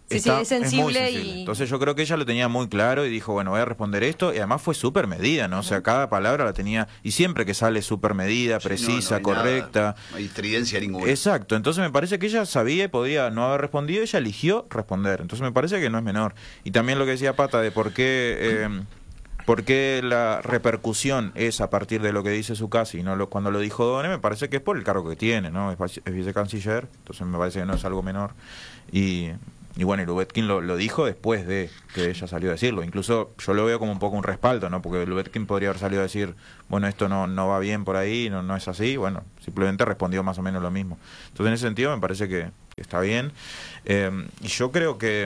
Sí, está, sí, es sensible, muy sensible. y... Entonces yo creo que ella lo tenía muy claro y dijo, bueno, voy a responder esto, y además fue súper medida, ¿no? O sea, cada palabra la tenía, y siempre que sale súper medida, Sí, precisa, no, no hay correcta. nada, no hay estridencia ninguna. Exacto, entonces me parece que ella sabía y podía no haber respondido, ella eligió responder, entonces me parece que no es menor. Y también lo que decía Pata de por qué... Eh, ¿Por qué la repercusión es a partir de lo que dice Zuccasi y no lo, cuando lo dijo Done? Me parece que es por el cargo que tiene, ¿no? Es, es vicecanciller, entonces me parece que no es algo menor. Y, y bueno, y Lubetkin lo, lo dijo después de que ella salió a decirlo. Incluso yo lo veo como un poco un respaldo, ¿no? Porque Lubetkin podría haber salido a decir, bueno, esto no, no va bien por ahí, no, no es así. Bueno, simplemente respondió más o menos lo mismo. Entonces, en ese sentido, me parece que, que está bien. Eh, y yo creo que...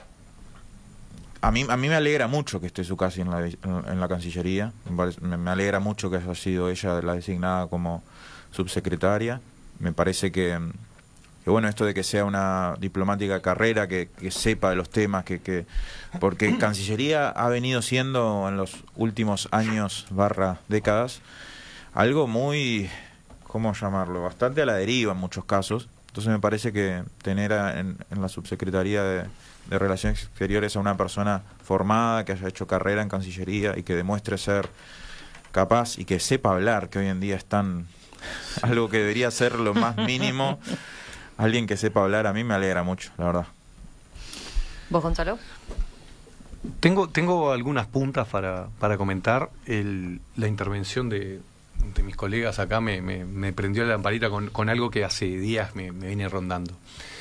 A mí, a mí me alegra mucho que esté Zuccasi en la, en la Cancillería, me, parece, me, me alegra mucho que haya sido ella la designada como subsecretaria, me parece que, que bueno, esto de que sea una diplomática carrera, que, que sepa de los temas, que, que porque Cancillería ha venido siendo en los últimos años barra décadas algo muy, ¿cómo llamarlo?, bastante a la deriva en muchos casos, entonces me parece que tener a, en, en la subsecretaría de... de Relaciones Exteriores a una persona formada, que haya hecho carrera en Cancillería y que demuestre ser capaz y que sepa hablar, que hoy en día es tan algo que debería ser lo más mínimo. Alguien que sepa hablar, a mí me alegra mucho, la verdad. ¿Vos, Gonzalo? Tengo, tengo algunas puntas para, para comentar. El, la intervención de, de mis colegas acá me, me, me prendió la lamparita con, con algo que hace días me, me viene rondando.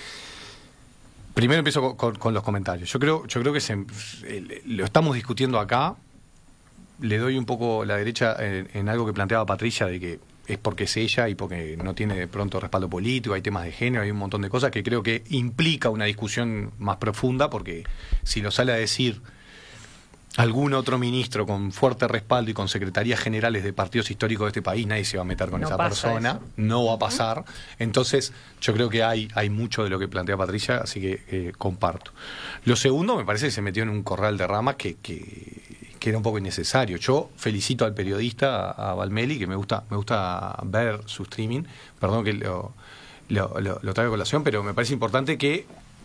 Primero empiezo con, con, con los comentarios. Yo creo, yo creo que se, eh, lo estamos discutiendo acá. Le doy un poco la derecha en, en algo que planteaba Patricia, de que es porque es ella y porque no tiene de pronto respaldo político, hay temas de género, hay un montón de cosas que creo que implica una discusión más profunda, porque si lo sale a decir algún otro ministro con fuerte respaldo y con secretarías generales de partidos históricos de este país, nadie se va a meter con No esa pasa persona, eso. no va a pasar. Entonces, yo creo que hay, hay mucho de lo que plantea Patricia, así que eh, comparto. Lo segundo, me parece que se metió en un corral de ramas que, que, que era un poco innecesario. Yo felicito al periodista, a, a Valmeli, que me gusta, me gusta ver su streaming, perdón que lo, lo, lo, lo traigo a colación, pero me parece importante que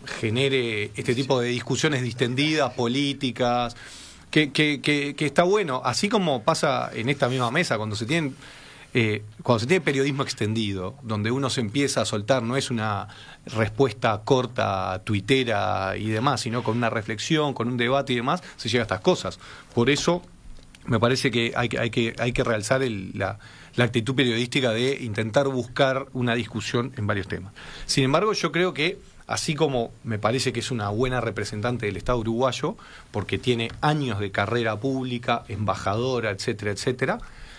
genere este tipo de discusiones distendidas, políticas. Que, que, que, que está bueno, así como pasa en esta misma mesa, cuando se tienen eh, cuando se tiene periodismo extendido, donde uno se empieza a soltar, no es una respuesta corta, tuitera y demás, sino con una reflexión, con un debate y demás, se llega a estas cosas. Por eso me parece que hay que, hay que, hay que realzar el, la, la actitud periodística de intentar buscar una discusión en varios temas. Sin embargo, yo creo que así como me parece que es una buena representante del Estado uruguayo, porque tiene años de carrera pública, embajadora, etcétera, etcétera,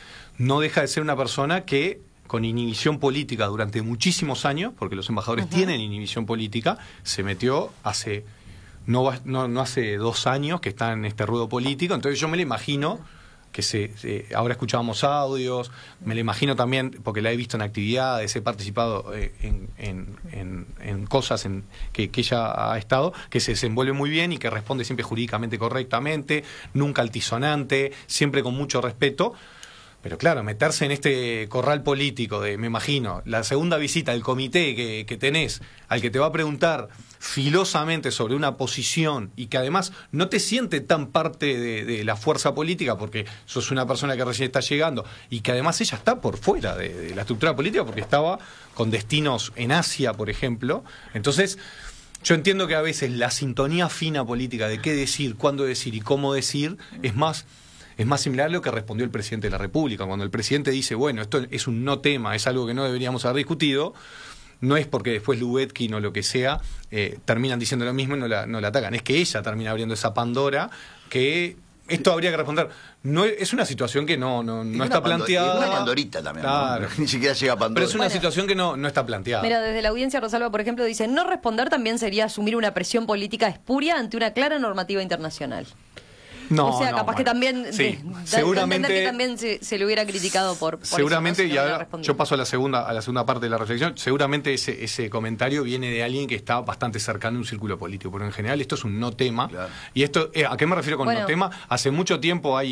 no deja de ser una persona que, con inhibición política durante muchísimos años, porque los embajadores uh-huh. tienen inhibición política, se metió hace no, no, no hace dos años que está en este ruedo político, entonces yo me lo imagino que se, se ahora escuchábamos audios, me lo imagino también, porque la he visto en actividades, he participado eh, en, en, en, en cosas en que, que ella ha estado, que se desenvuelve muy bien y que responde siempre jurídicamente correctamente, nunca altisonante, siempre con mucho respeto. Pero claro, meterse en este corral político de, me imagino, la segunda visita del comité que, que tenés, al que te va a preguntar filosamente sobre una posición y que además no te siente tan parte de, de la fuerza política porque sos una persona que recién está llegando y que además ella está por fuera de, de la estructura política porque estaba con destinos en Asia, por ejemplo. Entonces, yo entiendo que a veces la sintonía fina política de qué decir, cuándo decir y cómo decir es más... Es más similar a lo que respondió el presidente de la República. Cuando el presidente dice, bueno, esto es un no tema, es algo que no deberíamos haber discutido, no es porque después Lubetkin o lo que sea eh, terminan diciendo lo mismo y no la, no la atacan. Es que ella termina abriendo esa Pandora que esto habría que responder. No es una situación que no, no, no está planteada. Es una pandorita también, claro. ¿no? Ni siquiera llega a Pandora. Pero es una Bueno. situación que no, no está planteada. Mira, desde la audiencia Rosalba, por ejemplo, dice, no responder también sería asumir una presión política espuria ante una clara normativa internacional. No, o sea, no, capaz bueno. que también Sí, de, da- seguramente- da a entender que también se, se le hubiera criticado por, por seguramente, eso, ¿no? Si y no hubiera ahora respondido. yo paso a la segunda a la segunda parte de la reflexión, seguramente ese ese comentario viene de alguien que está bastante cercano a un círculo político, pero en general esto es un no tema. Claro. Y esto, eh, ¿a qué me refiero con Bueno. no tema? Hace mucho tiempo hay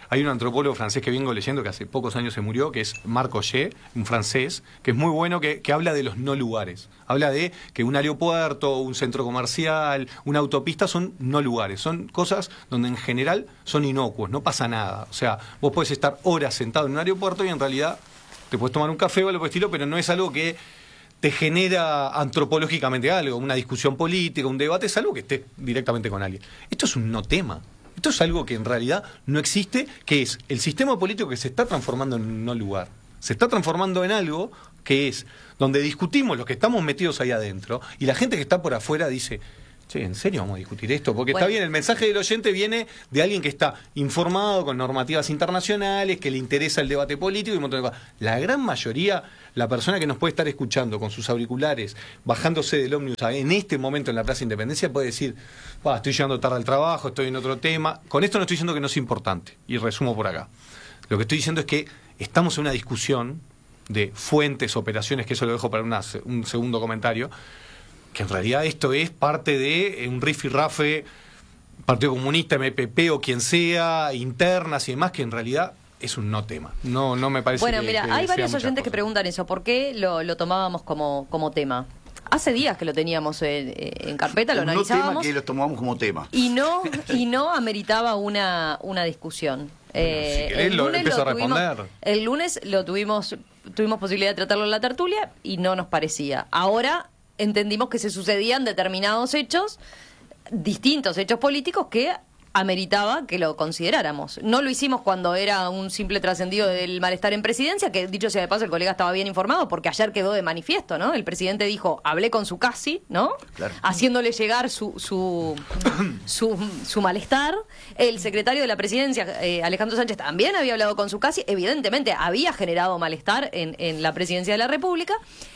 hay un antropólogo francés que vengo leyendo, que hace pocos años se murió, que es Marc Auger, un francés, que es muy bueno, que, que habla de los no lugares. Habla de que un aeropuerto, un centro comercial, una autopista son no lugares. Son cosas donde en general son inocuos, no pasa nada. O sea, vos podés estar horas sentado en un aeropuerto y en realidad te puedes tomar un café o algo por el estilo, pero no es algo que te genera antropológicamente algo, una discusión política, un debate, es algo que estés directamente con alguien. Esto es un no tema. Esto es algo que en realidad no existe, que es el sistema político que se está transformando en un no lugar. Se está transformando en algo que es donde discutimos los que estamos metidos ahí adentro y la gente que está por afuera dice, che, ¿en serio vamos a discutir esto? Porque bueno, está bien, el mensaje del oyente viene de alguien que está informado con normativas internacionales, que le interesa el debate político y un montón de cosas. La gran mayoría, la persona que nos puede estar escuchando con sus auriculares, bajándose del ómnibus en este momento en la Plaza Independencia, puede decir, estoy llegando tarde al trabajo, estoy en otro tema. Con esto no estoy diciendo que no es importante, y resumo por acá. Lo que estoy diciendo es que estamos en una discusión de fuentes, operaciones, que eso lo dejo para una, un segundo comentario, que en realidad esto es parte de un rifirrafe, Partido Comunista, M P P o quien sea, internas y demás, que en realidad es un no tema. No, no me parece bueno, que, mira, que hay varios sea oyentes que preguntan eso, ¿por qué lo, lo tomábamos como, como tema? Hace días que lo teníamos en, en carpeta, lo un analizábamos. No tema que lo tomábamos como tema. Y no, y no ameritaba una, una discusión. Eh, si querés, el lo lunes empiezo lo a responder. Tuvimos, el lunes lo tuvimos, tuvimos posibilidad de tratarlo en la tertulia y no nos parecía. Ahora entendimos que se sucedían determinados hechos, distintos hechos políticos que ameritaba que lo consideráramos. No lo hicimos cuando era un simple trascendido del malestar en presidencia, que dicho sea de paso el colega estaba bien informado porque ayer quedó de manifiesto, ¿no? El presidente dijo, hablé con su casi, ¿no? Claro. Haciéndole llegar su su, su su malestar. El secretario de la presidencia, eh, Alejandro Sánchez, también había hablado con su casi, evidentemente había generado malestar en, en la presidencia de la República.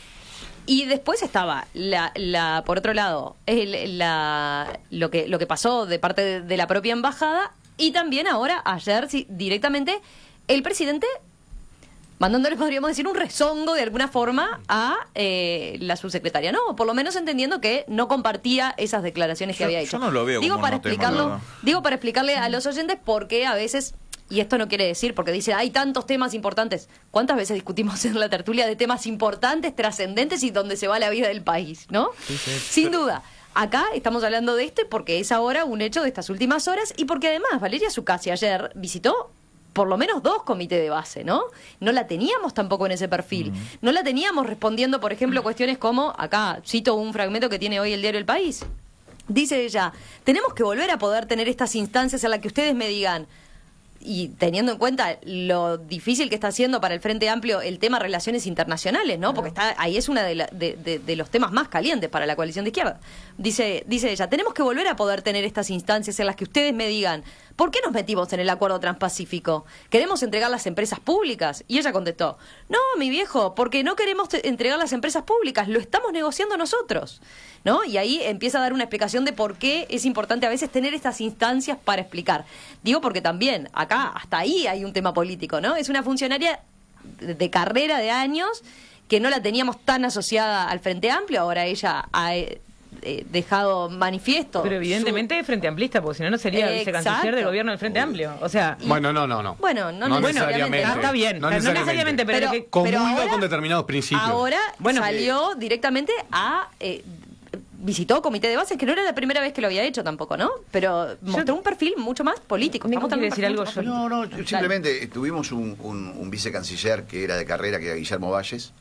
Y después estaba, la, la por otro lado, el, la, lo que lo que pasó de parte de, de la propia embajada y también ahora, ayer, sí, directamente, el presidente mandándole, podríamos decir, un rezongo de alguna forma a eh, la subsecretaria. No, por lo menos entendiendo que no compartía esas declaraciones que yo, había hecho. Yo no lo veo digo como para no tema, explicarlo, digo para explicarle a los oyentes por qué a veces... Y esto no quiere decir, porque dice, hay tantos temas importantes. ¿Cuántas veces discutimos en la tertulia de temas importantes, trascendentes y donde se va la vida del país, no? Sí, sí. Sin duda. Acá estamos hablando de esto porque es ahora un hecho de estas últimas horas y porque además Valeria Zuccasi ayer visitó por lo menos dos comités de base, ¿no? No la teníamos tampoco en ese perfil. Mm. No la teníamos respondiendo, por ejemplo, cuestiones como, acá cito un fragmento que tiene hoy el diario El País. Dice ella, tenemos que volver a poder tener estas instancias en las que ustedes me digan, y teniendo en cuenta lo difícil que está haciendo para el Frente Amplio el tema relaciones internacionales, ¿no? Porque está ahí es uno de, la, de, de, de los temas más calientes para la coalición de izquierda. Dice, dice ella, tenemos que volver a poder tener estas instancias en las que ustedes me digan, ¿por qué nos metimos en el acuerdo transpacífico? ¿Queremos entregar las empresas públicas? Y ella contestó, no, mi viejo, porque no queremos entregar las empresas públicas, lo estamos negociando nosotros, ¿no? Y ahí empieza a dar una explicación de por qué es importante a veces tener estas instancias para explicar. Digo porque también acá, hasta ahí hay un tema político, ¿no? Es una funcionaria de carrera de años que no la teníamos tan asociada al Frente Amplio, ahora ella ha eh, dejado manifiesto. Pero evidentemente es Frente Amplista, porque si no, no sería eh, vicecanciller del gobierno del Frente Amplio. O sea, y, bueno, no, no, no. Bueno, no, no necesariamente. necesariamente. Está bien, no, no necesariamente, pero, pero, que, comulga pero ahora, con determinados principios. Ahora bueno, salió eh, directamente a... Eh, visitó comité de bases, que no era la primera vez que lo había hecho tampoco, ¿no? Pero mostró un perfil mucho más político. ¿Nico quiere decir algo? Yo... No, no, simplemente tuvimos un, un, un vicecanciller que era de carrera, que era Guillermo Valles.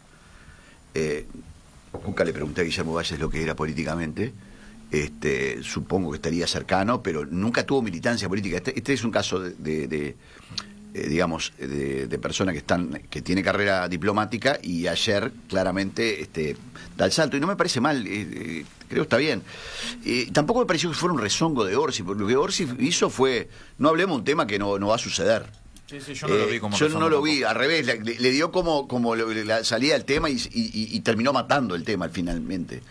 Eh, nunca le pregunté a Guillermo Valles lo que era políticamente. Este, supongo que estaría cercano, pero nunca tuvo militancia política. Este, este es un caso de... de, de Eh, digamos, de, de persona que están que tiene carrera diplomática y ayer claramente este, da el salto. Y no me parece mal, eh, eh, creo que está bien. Eh, tampoco me pareció que fuera un rezongo de Orsi, porque lo que Orsi hizo fue, no hablemos un tema que no, no va a suceder. Sí, sí, yo no eh, lo vi como Yo no lo vi, al revés, le, le dio como, como le, la salida al tema y, y, y terminó matando el tema finalmente.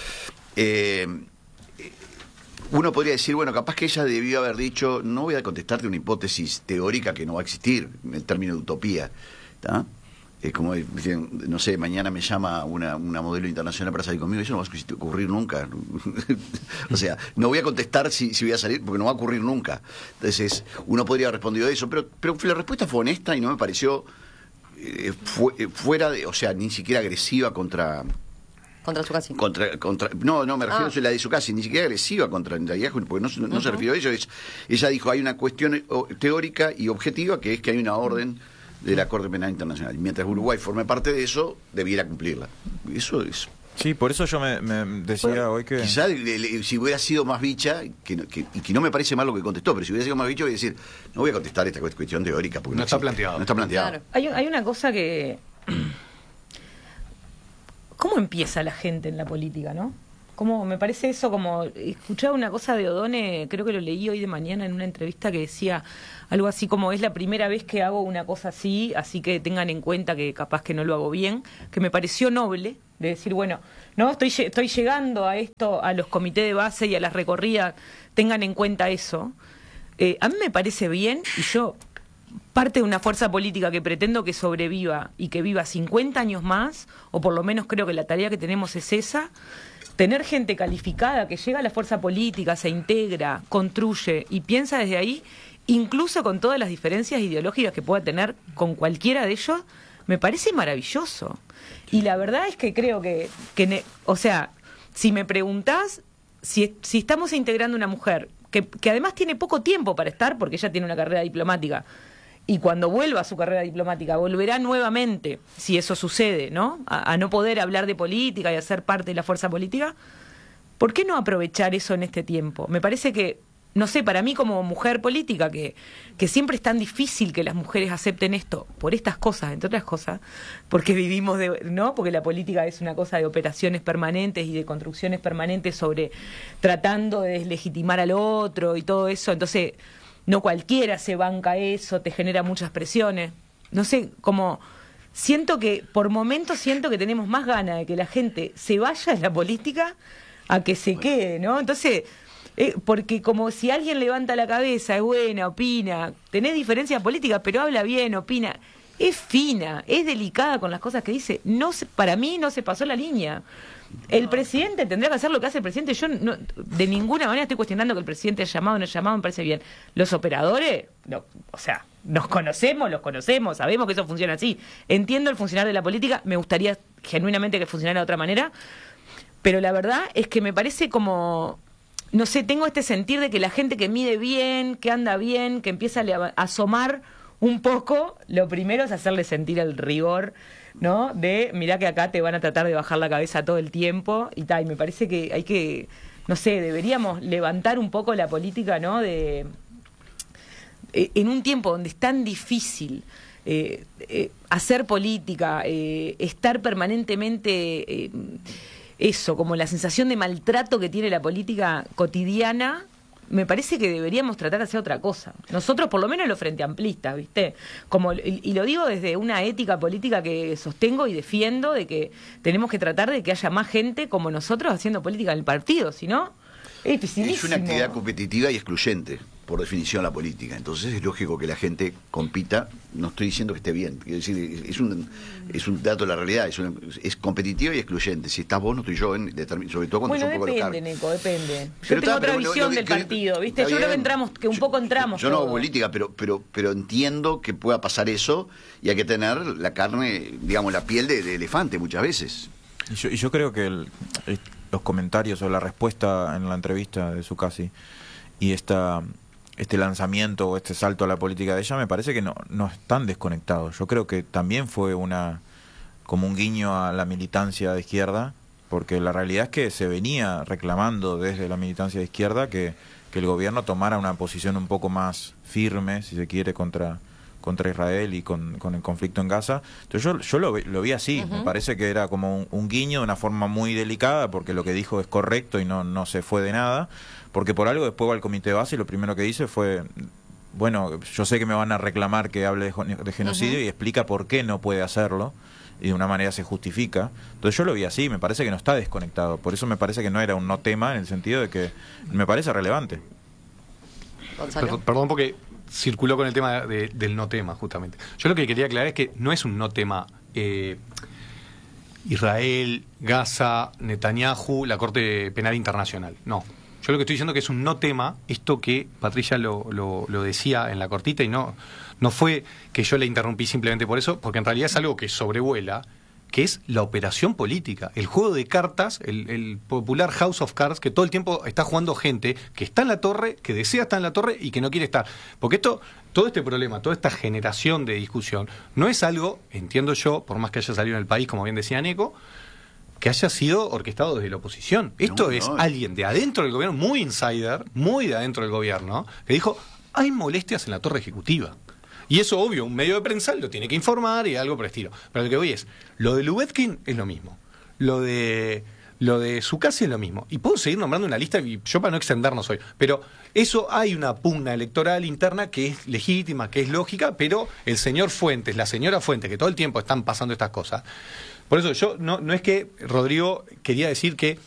Eh, Uno podría decir, bueno, capaz que ella debió haber dicho, no voy a contestarte una hipótesis teórica que no va a existir, en el término de utopía, ¿tá? Es como, no sé, mañana me llama una, una modelo internacional para salir conmigo, eso no va a ocurrir nunca. O sea, no voy a contestar si, si voy a salir, porque no va a ocurrir nunca. Entonces, uno podría haber respondido eso, pero, pero la respuesta fue honesta y no me pareció eh, fu- fuera de, o sea, ni siquiera agresiva contra... Contra Zucassi. Contra, contra, no, no, me refiero Ah. a la de Zucassi, ni siquiera agresiva contra Netanyahu, porque no, no, no se Ujú. refirió a ello. Es, ella dijo, hay una cuestión o- teórica y objetiva, que es que hay una orden de la Corte Penal Internacional. Mientras Uruguay forme parte de eso, debiera cumplirla. Eso es... Sí, por eso yo me, me decía Bueno, hoy que... Quizá le- le- si hubiera sido más bicha, que, no- que- y que no me parece mal lo que contestó, pero si hubiera sido más bicha, voy a decir, no voy a contestar esta cuest- cuestión teórica, porque no, No está existe. planteado. No está planteado. Claro. Hay, hay una cosa que... ¿Cómo empieza la gente en la política, no? Como me parece eso, como escuchaba una cosa de Odone, creo que lo leí hoy de mañana en una entrevista que decía algo así como, es la primera vez que hago una cosa así, así que tengan en cuenta que capaz que no lo hago bien, que me pareció noble, de decir, bueno, no, estoy, lle- estoy llegando a esto, a los comités de base y a las recorridas, tengan en cuenta eso. Eh, a mí me parece bien, y yo, parte de una fuerza política que pretendo que sobreviva y que viva cincuenta años más, o por lo menos creo que la tarea que tenemos es esa, tener gente calificada que llega a la fuerza política, se integra, construye y piensa desde ahí, incluso con todas las diferencias ideológicas que pueda tener con cualquiera de ellos, me parece maravilloso. Y la verdad es que creo que, que ne- o sea, si me preguntás, si, si estamos integrando una mujer que, que además tiene poco tiempo para estar, porque ella tiene una carrera diplomática, y cuando vuelva a su carrera diplomática, volverá nuevamente, si eso sucede, ¿no? A, a no poder hablar de política y a ser parte de la fuerza política. ¿Por qué no aprovechar eso en este tiempo? Me parece que, no sé, para mí como mujer política, que, que siempre es tan difícil que las mujeres acepten esto, por estas cosas, entre otras cosas, porque vivimos de, ¿no? Porque la política es una cosa de operaciones permanentes y de construcciones permanentes sobre tratando de deslegitimar al otro y todo eso. Entonces, no cualquiera se banca eso, te genera muchas presiones. No sé, como siento que, por momentos siento que tenemos más ganas de que la gente se vaya de la política a que se quede, ¿no? Entonces, eh, porque como si alguien levanta la cabeza, es buena, opina, tenés diferencias políticas, pero habla bien, opina, es fina, es delicada con las cosas que dice, no se, para mí no se pasó la línea. El presidente tendrá que hacer lo que hace el presidente. Yo no, de ninguna manera estoy cuestionando que el presidente haya llamado o no haya llamado, me parece bien. Los operadores, no, o sea, nos conocemos, los conocemos, sabemos que eso funciona así. Entiendo el funcionar de la política, me gustaría genuinamente que funcionara de otra manera, pero la verdad es que me parece como, no sé, tengo este sentir de que la gente que mide bien, que anda bien, que empieza a, le- a asomar un poco, lo primero es hacerle sentir el rigor, ¿no? De, mirá que acá te van a tratar de bajar la cabeza todo el tiempo y tal. Y me parece que hay que, no sé, deberíamos levantar un poco la política, ¿no? De eh, en un tiempo donde es tan difícil eh, eh, hacer política, eh, estar permanentemente, eh, eso, como la sensación de maltrato que tiene la política cotidiana. Me parece que deberíamos tratar de hacer otra cosa. Nosotros, por lo menos los frente amplistas, ¿viste? Como, y, y lo digo desde una ética política que sostengo y defiendo, de que tenemos que tratar de que haya más gente como nosotros haciendo política en el partido, si no, es dificilísimo. Es una actividad competitiva y excluyente, por definición, la política. Entonces es lógico que la gente compita. No estoy diciendo que esté bien. Quiero decir, es un, es un dato de la realidad. Es, una, es competitiva y excluyente. Si estás vos, no estoy yo, en determin- sobre todo cuando Bueno, son un poco depende, locales. Neco, depende. Yo Pero tengo está, otra pero lo- visión lo que- del que- partido, ¿viste? está Yo creo que bien. entramos, que un poco entramos Yo no hago todos. política, pero, pero, pero entiendo que pueda pasar eso y hay que tener la carne, digamos, la piel de, de elefante muchas veces. Y yo, y yo creo que el- el- los comentarios o la respuesta en la entrevista de Zucassi y esta, este lanzamiento o este salto a la política de ella me parece que no, no están desconectados. Yo creo que también fue una como un guiño a la militancia de izquierda, porque la realidad es que se venía reclamando desde la militancia de izquierda que, que el gobierno tomara una posición un poco más firme, si se quiere, contra contra Israel y con, con el conflicto en Gaza. Entonces yo, yo lo, vi- lo vi así, Ujú. me parece que era como un, un guiño de una forma muy delicada, porque lo que dijo es correcto y no, no se fue de nada, porque por algo después va al comité de base y lo primero que dice fue, bueno, yo sé que me van a reclamar que hable de, jo- de genocidio, Ujú. y explica por qué no puede hacerlo, y de una manera se justifica. Entonces yo lo vi así, me parece que no está desconectado, por eso me parece que no era un no tema, en el sentido de que me parece relevante. Gonzalo. Perdón, perdón porque circuló con el tema de- del no tema, justamente. Yo lo que quería aclarar es que no es un no tema eh, Israel, Gaza, Netanyahu, la Corte Penal Internacional. No. Yo lo que estoy diciendo es que es un no tema, esto que Patricia lo, lo, lo decía en la cortita, y no, no fue que yo le interrumpí simplemente por eso, porque en realidad es algo que sobrevuela, que es la operación política, el juego de cartas, el, el popular House of Cards, que todo el tiempo está jugando gente que está en la torre, que desea estar en la torre y que no quiere estar. Porque esto, todo este problema, toda esta generación de discusión, no es algo, entiendo yo, por más que haya salido en el país, como bien decía Neco, que haya sido orquestado desde la oposición. Esto no, es no. alguien de adentro del gobierno, muy insider, muy de adentro del gobierno, que dijo, hay molestias en la torre ejecutiva. Y eso, obvio, un medio de prensa lo tiene que informar y algo por el estilo. Pero lo que voy es, lo de Lubetkin es lo mismo. Lo de lo de Zucasi es lo mismo. Y puedo seguir nombrando una lista, y yo para no extendernos hoy. Pero eso, hay una pugna electoral interna que es legítima, que es lógica, pero el señor Fuentes, la señora Fuentes, que todo el tiempo están pasando estas cosas. Por eso yo, no, no es que Rodrigo quería decir que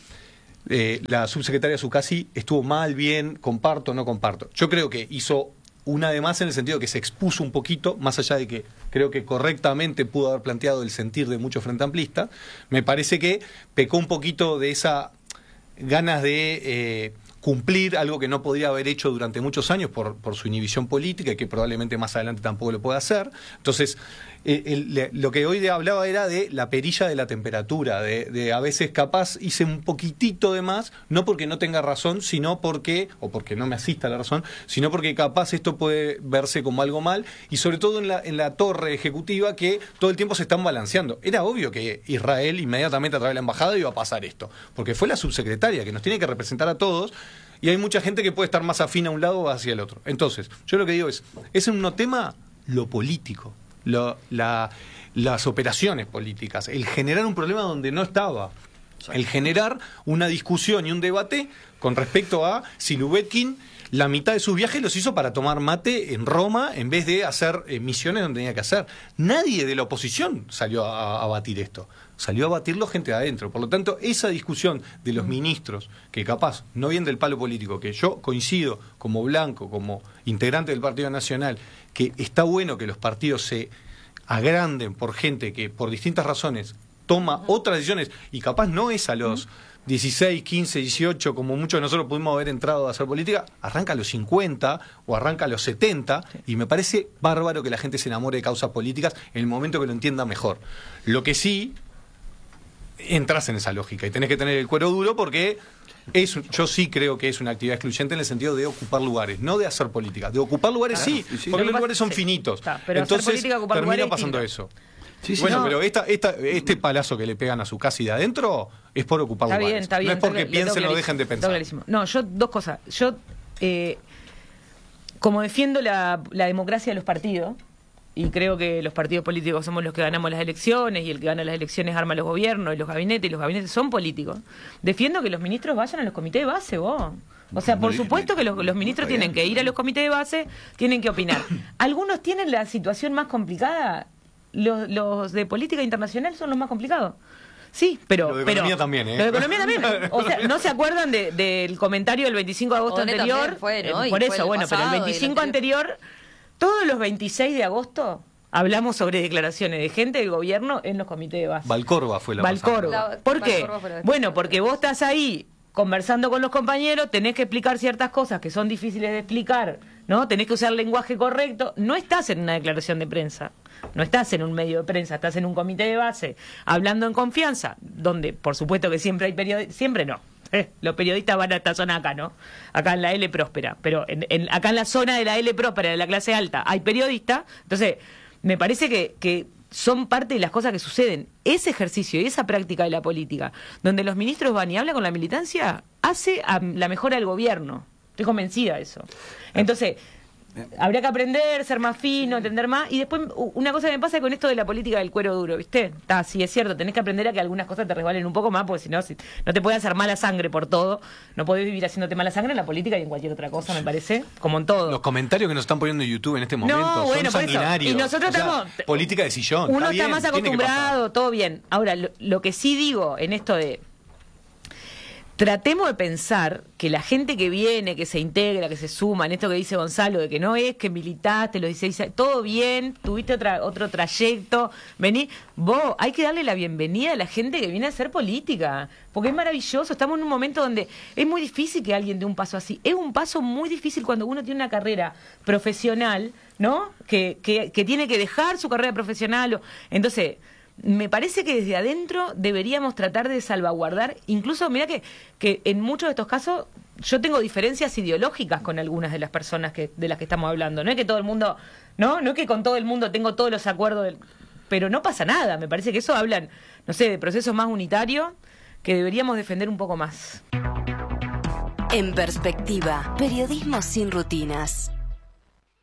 eh, la subsecretaria Zucasi estuvo mal, bien, comparto, no comparto. Yo creo que hizo una de más en el sentido de que se expuso un poquito, más allá de que creo que correctamente pudo haber planteado el sentir de muchos frente amplistas. Me parece que pecó un poquito de esa ganas de eh, cumplir algo que no podría haber hecho durante muchos años por, por su inhibición política y que probablemente más adelante tampoco lo pueda hacer. Entonces, eh, el, lo que hoy hablaba era de la perilla de la temperatura, de, de a veces capaz hice un poquitito de más, no porque no tenga razón, sino porque, o porque no me asista la razón, sino porque capaz esto puede verse como algo mal, y sobre todo en la, en la torre ejecutiva que todo el tiempo se están balanceando. Era obvio que Israel inmediatamente a través de la embajada iba a pasar esto, porque fue la subsecretaria que nos tiene que representar a todos, y hay mucha gente que puede estar más afín a un lado o hacia el otro. Entonces, yo lo que digo es, es un no tema lo político, lo, la, las operaciones políticas, el generar un problema donde no estaba, el generar una discusión y un debate con respecto a si Lubetkin la mitad de sus viajes los hizo para tomar mate en Roma en vez de hacer eh, misiones donde tenía que hacer. Nadie de la oposición salió a, a batir esto. Salió a batirlo gente de adentro. Por lo tanto, esa discusión de los ministros, que capaz no vienen del palo político, que yo coincido como Blanco, como integrante del Partido Nacional, que está bueno que los partidos se agranden por gente que por distintas razones toma otras decisiones y capaz no es a los dieciséis, quince, dieciocho, como muchos de nosotros pudimos haber entrado a hacer política, arranca a los cincuenta o arranca a los setenta, y me parece bárbaro que la gente se enamore de causas políticas en el momento que lo entienda mejor. Lo que sí, entras en esa lógica y tenés que tener el cuero duro porque es, yo sí creo que es una actividad excluyente en el sentido de ocupar lugares, no de hacer política. De ocupar lugares claro, sí, sí, porque los lugares son sí. finitos. Está, pero entonces política, termina pasando eso. Sí, sí, bueno, no. pero esta, esta, este palazo que le pegan a su casa y de adentro es por ocupar está lugares. Bien, está bien, no es porque está, piensen o dejen de pensar. No, yo dos cosas. Yo, eh, como defiendo la, la democracia de los partidos, y creo que los partidos políticos somos los que ganamos las elecciones, y el que gana las elecciones arma los gobiernos, y los gabinetes, y los gabinetes son políticos, defiendo que los ministros vayan a los comités de base, vos. O sea, por supuesto que los, los ministros tienen que ir a los comités de base, tienen que opinar. Algunos tienen la situación más complicada. Los, los de política internacional son los más complicados. Sí, pero... Lo de pero, economía también, ¿eh? Lo de economía también. O sea, ¿no se acuerdan de, del comentario del veinticinco de agosto Odone anterior? Fue, ¿no? eh, por eso, bueno, pero el veinticinco anterior, todos los veintiséis de agosto hablamos sobre declaraciones de gente del gobierno en los comités de base. Valcorba fue la Valcorba. pasada. ¿Por qué? Valcorba Bueno, porque vos estás ahí conversando con los compañeros, tenés que explicar ciertas cosas que son difíciles de explicar, ¿no? Tenés que usar lenguaje correcto. No estás en una declaración de prensa, no estás en un medio de prensa, estás en un comité de base, hablando en confianza, donde por supuesto que siempre hay periodistas, siempre no. Eh, los periodistas van a esta zona acá, ¿no? Acá en la L próspera, pero en, en, acá en la zona de la L próspera, de la clase alta, hay periodistas. Entonces, me parece que, que son parte de las cosas que suceden. Ese ejercicio y esa práctica de la política, donde los ministros van y hablan con la militancia, hace a la mejora del gobierno. Estoy convencida de eso. Entonces, habría que aprender, ser más fino, entender más. Y después, una cosa que me pasa con esto de la política del cuero duro, ¿viste? Está, sí, es cierto, tenés que aprender a que algunas cosas te resbalen un poco más, porque si no, si, no te puede hacer mala sangre por todo. No podés vivir haciéndote mala sangre en la política y en cualquier otra cosa, me parece, como en todo. Los comentarios que nos están poniendo en YouTube en este momento no, son bueno, sanguinarios. Y nosotros o sea, estamos... política de sillón. Uno está, está bien, más acostumbrado, todo bien. Ahora, lo, lo que sí digo en esto de... tratemos de pensar que la gente que viene, que se integra, que se suma, en esto que dice Gonzalo, de que no es que militaste los dieciséis años, todo bien, tuviste otra, otro trayecto, vení, vos, hay que darle la bienvenida a la gente que viene a hacer política, porque es maravilloso, estamos en un momento donde es muy difícil que alguien dé un paso así, es un paso muy difícil cuando uno tiene una carrera profesional, ¿no? Que, que, que tiene que dejar su carrera profesional, o, entonces... Me parece que desde adentro deberíamos tratar de salvaguardar, incluso, mira que, que en muchos de estos casos yo tengo diferencias ideológicas con algunas de las personas que de las que estamos hablando. No es que todo el mundo, no, no es que con todo el mundo tengo todos los acuerdos, del, pero no pasa nada. Me parece que eso hablan, no sé, de procesos más unitarios que deberíamos defender un poco más. En perspectiva, periodismo sin rutinas.